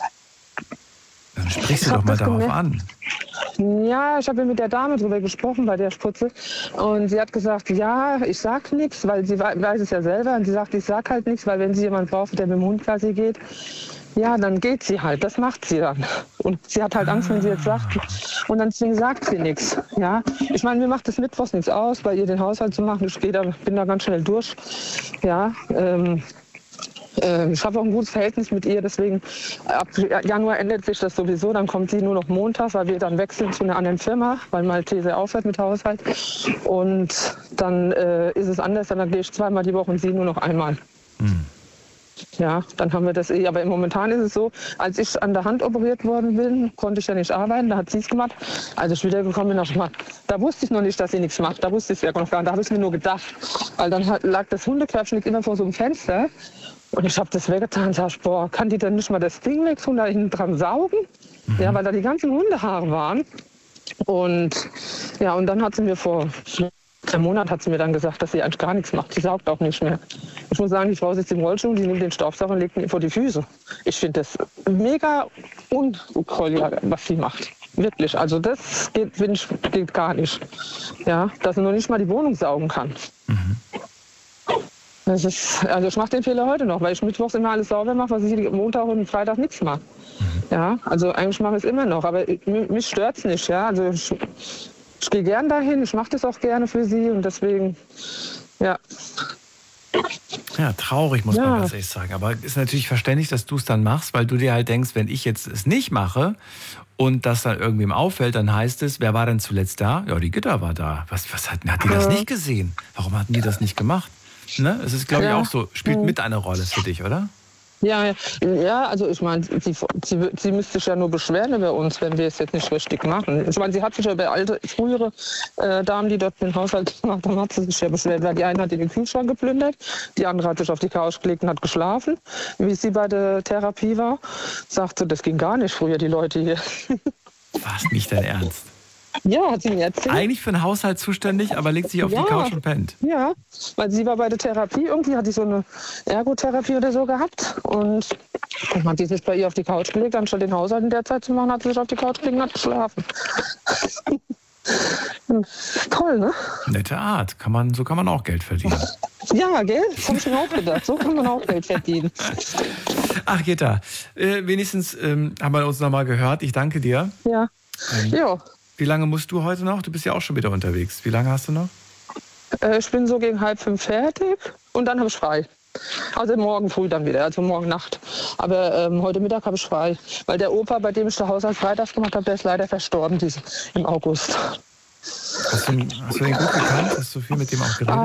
Dann sprichst du doch mal darauf an. Ja, ich habe mit der Dame drüber gesprochen, bei der ich putze. Und sie hat gesagt, ja, ich sag nichts, weil sie weiß es ja selber. Und sie sagt, ich sag halt nichts, weil wenn sie jemanden braucht, der mit dem Hund quasi geht, ja, dann geht sie halt. Das macht sie dann. Und sie hat halt Angst, wenn sie jetzt sagt. Und dann deswegen sagt sie nichts. Ja, ich meine, mir macht es mittwochs nichts aus, bei ihr den Haushalt zu machen. Ich da, bin da ganz schnell durch. Ja, ähm, ich habe auch ein gutes Verhältnis mit ihr, deswegen ab Januar ändert sich das sowieso. Dann kommt sie nur noch montags, weil wir dann wechseln zu einer anderen Firma, weil Maltese aufhört mit Haushalt. Und dann äh, ist es anders, dann gehe ich zweimal die Woche und sie nur noch einmal. Mhm. Ja, dann haben wir das eh. Aber momentan ist es so, als ich an der Hand operiert worden bin, konnte ich ja nicht arbeiten, da hat sie es gemacht. Als ich wiedergekommen bin, habe ich gemacht. Da wusste ich noch nicht, dass sie nichts macht. Da wusste ich es ja noch gar nicht. Da habe ich mir nur gedacht. Weil dann hat, lag das Hundekörbchen immer vor so einem Fenster. Und ich habe das weggetan und sag, boah, kann die denn nicht mal das Ding wegtun, da hinten dran saugen? Mhm. Ja, weil da die ganzen Hundehaare waren. Und ja, und dann hat sie mir vor einem Monat hat sie mir dann gesagt, dass sie eigentlich gar nichts macht. Sie saugt auch nicht mehr. Ich muss sagen, die Frau sitzt im Rollstuhl, die nimmt den Staubsauger und legt ihn vor die Füße. Ich finde das mega unkoll, was sie macht. Wirklich, also das geht, ich, geht gar nicht. Ja, dass sie noch nicht mal die Wohnung saugen kann. Mhm. Das ist, also ich mache den Fehler heute noch, weil ich mittwochs immer alles sauber mache, was ich Montag und Freitag nichts mache. Mhm. Ja, also eigentlich mache ich es immer noch, aber ich, mich stört es nicht. Ja, also ich, ich gehe gern dahin, ich mache das auch gerne für sie und deswegen, ja. Ja, traurig, muss ja. man ganz ehrlich sagen. Aber es ist natürlich verständlich, dass du es dann machst, weil du dir halt denkst, wenn ich jetzt es nicht mache und das dann irgendwem auffällt, dann heißt es, wer war denn zuletzt da? Ja, die Gitter war da. Was, was hat, hat die das nicht gesehen? Warum hatten die das nicht gemacht? Ne? Es ist, glaube ich, ja. auch so, spielt mit eine Rolle für dich, oder? Ja, ja, ja, also ich meine, sie, sie, sie müsste sich ja nur beschweren über uns, wenn wir es jetzt nicht richtig machen. Ich meine, sie hat sich ja bei alte, frühere äh, Damen, die dort den Haushalt gemacht haben, hat sie sich ja beschwert, weil die eine hat den Kühlschrank geplündert, die andere hat sich auf die Couch gelegt und hat geschlafen, wie sie bei der Therapie war. Sagte, das ging gar nicht früher, die Leute hier. War es nicht dein Ernst? Ja, hat sie mir erzählt. Eigentlich für den Haushalt zuständig, aber legt sich auf Ja. die Couch und pennt. Ja, weil sie war bei der Therapie. Irgendwie hat sie so eine Ergotherapie oder so gehabt. Und dann hat sie sich bei ihr auf die Couch gelegt, anstatt den Haushalt in der Zeit zu machen, hat sie sich auf die Couch gelegt und hat geschlafen. Toll, ne? Nette Art. Kann man, so kann man auch Geld verdienen. Ja, gell? Das habe ich mir auch gedacht. So kann man auch Geld verdienen. Ach, Gitta, äh, wenigstens ähm, haben wir uns nochmal gehört. Ich danke dir. Ja. Ähm, Ja. Wie lange musst du heute noch? Du bist ja auch schon wieder unterwegs. Wie lange hast du noch? Äh, ich bin so gegen halb fünf fertig und dann habe ich frei. Also morgen früh dann wieder, also morgen Nacht. Aber ähm, heute Mittag habe ich frei. Weil der Opa, bei dem ich den Haushalt freitags gemacht habe, der ist leider verstorben diese, im August. Hast du, ihn- hast du den gut gekannt? Hast du viel mit dem auch geredet?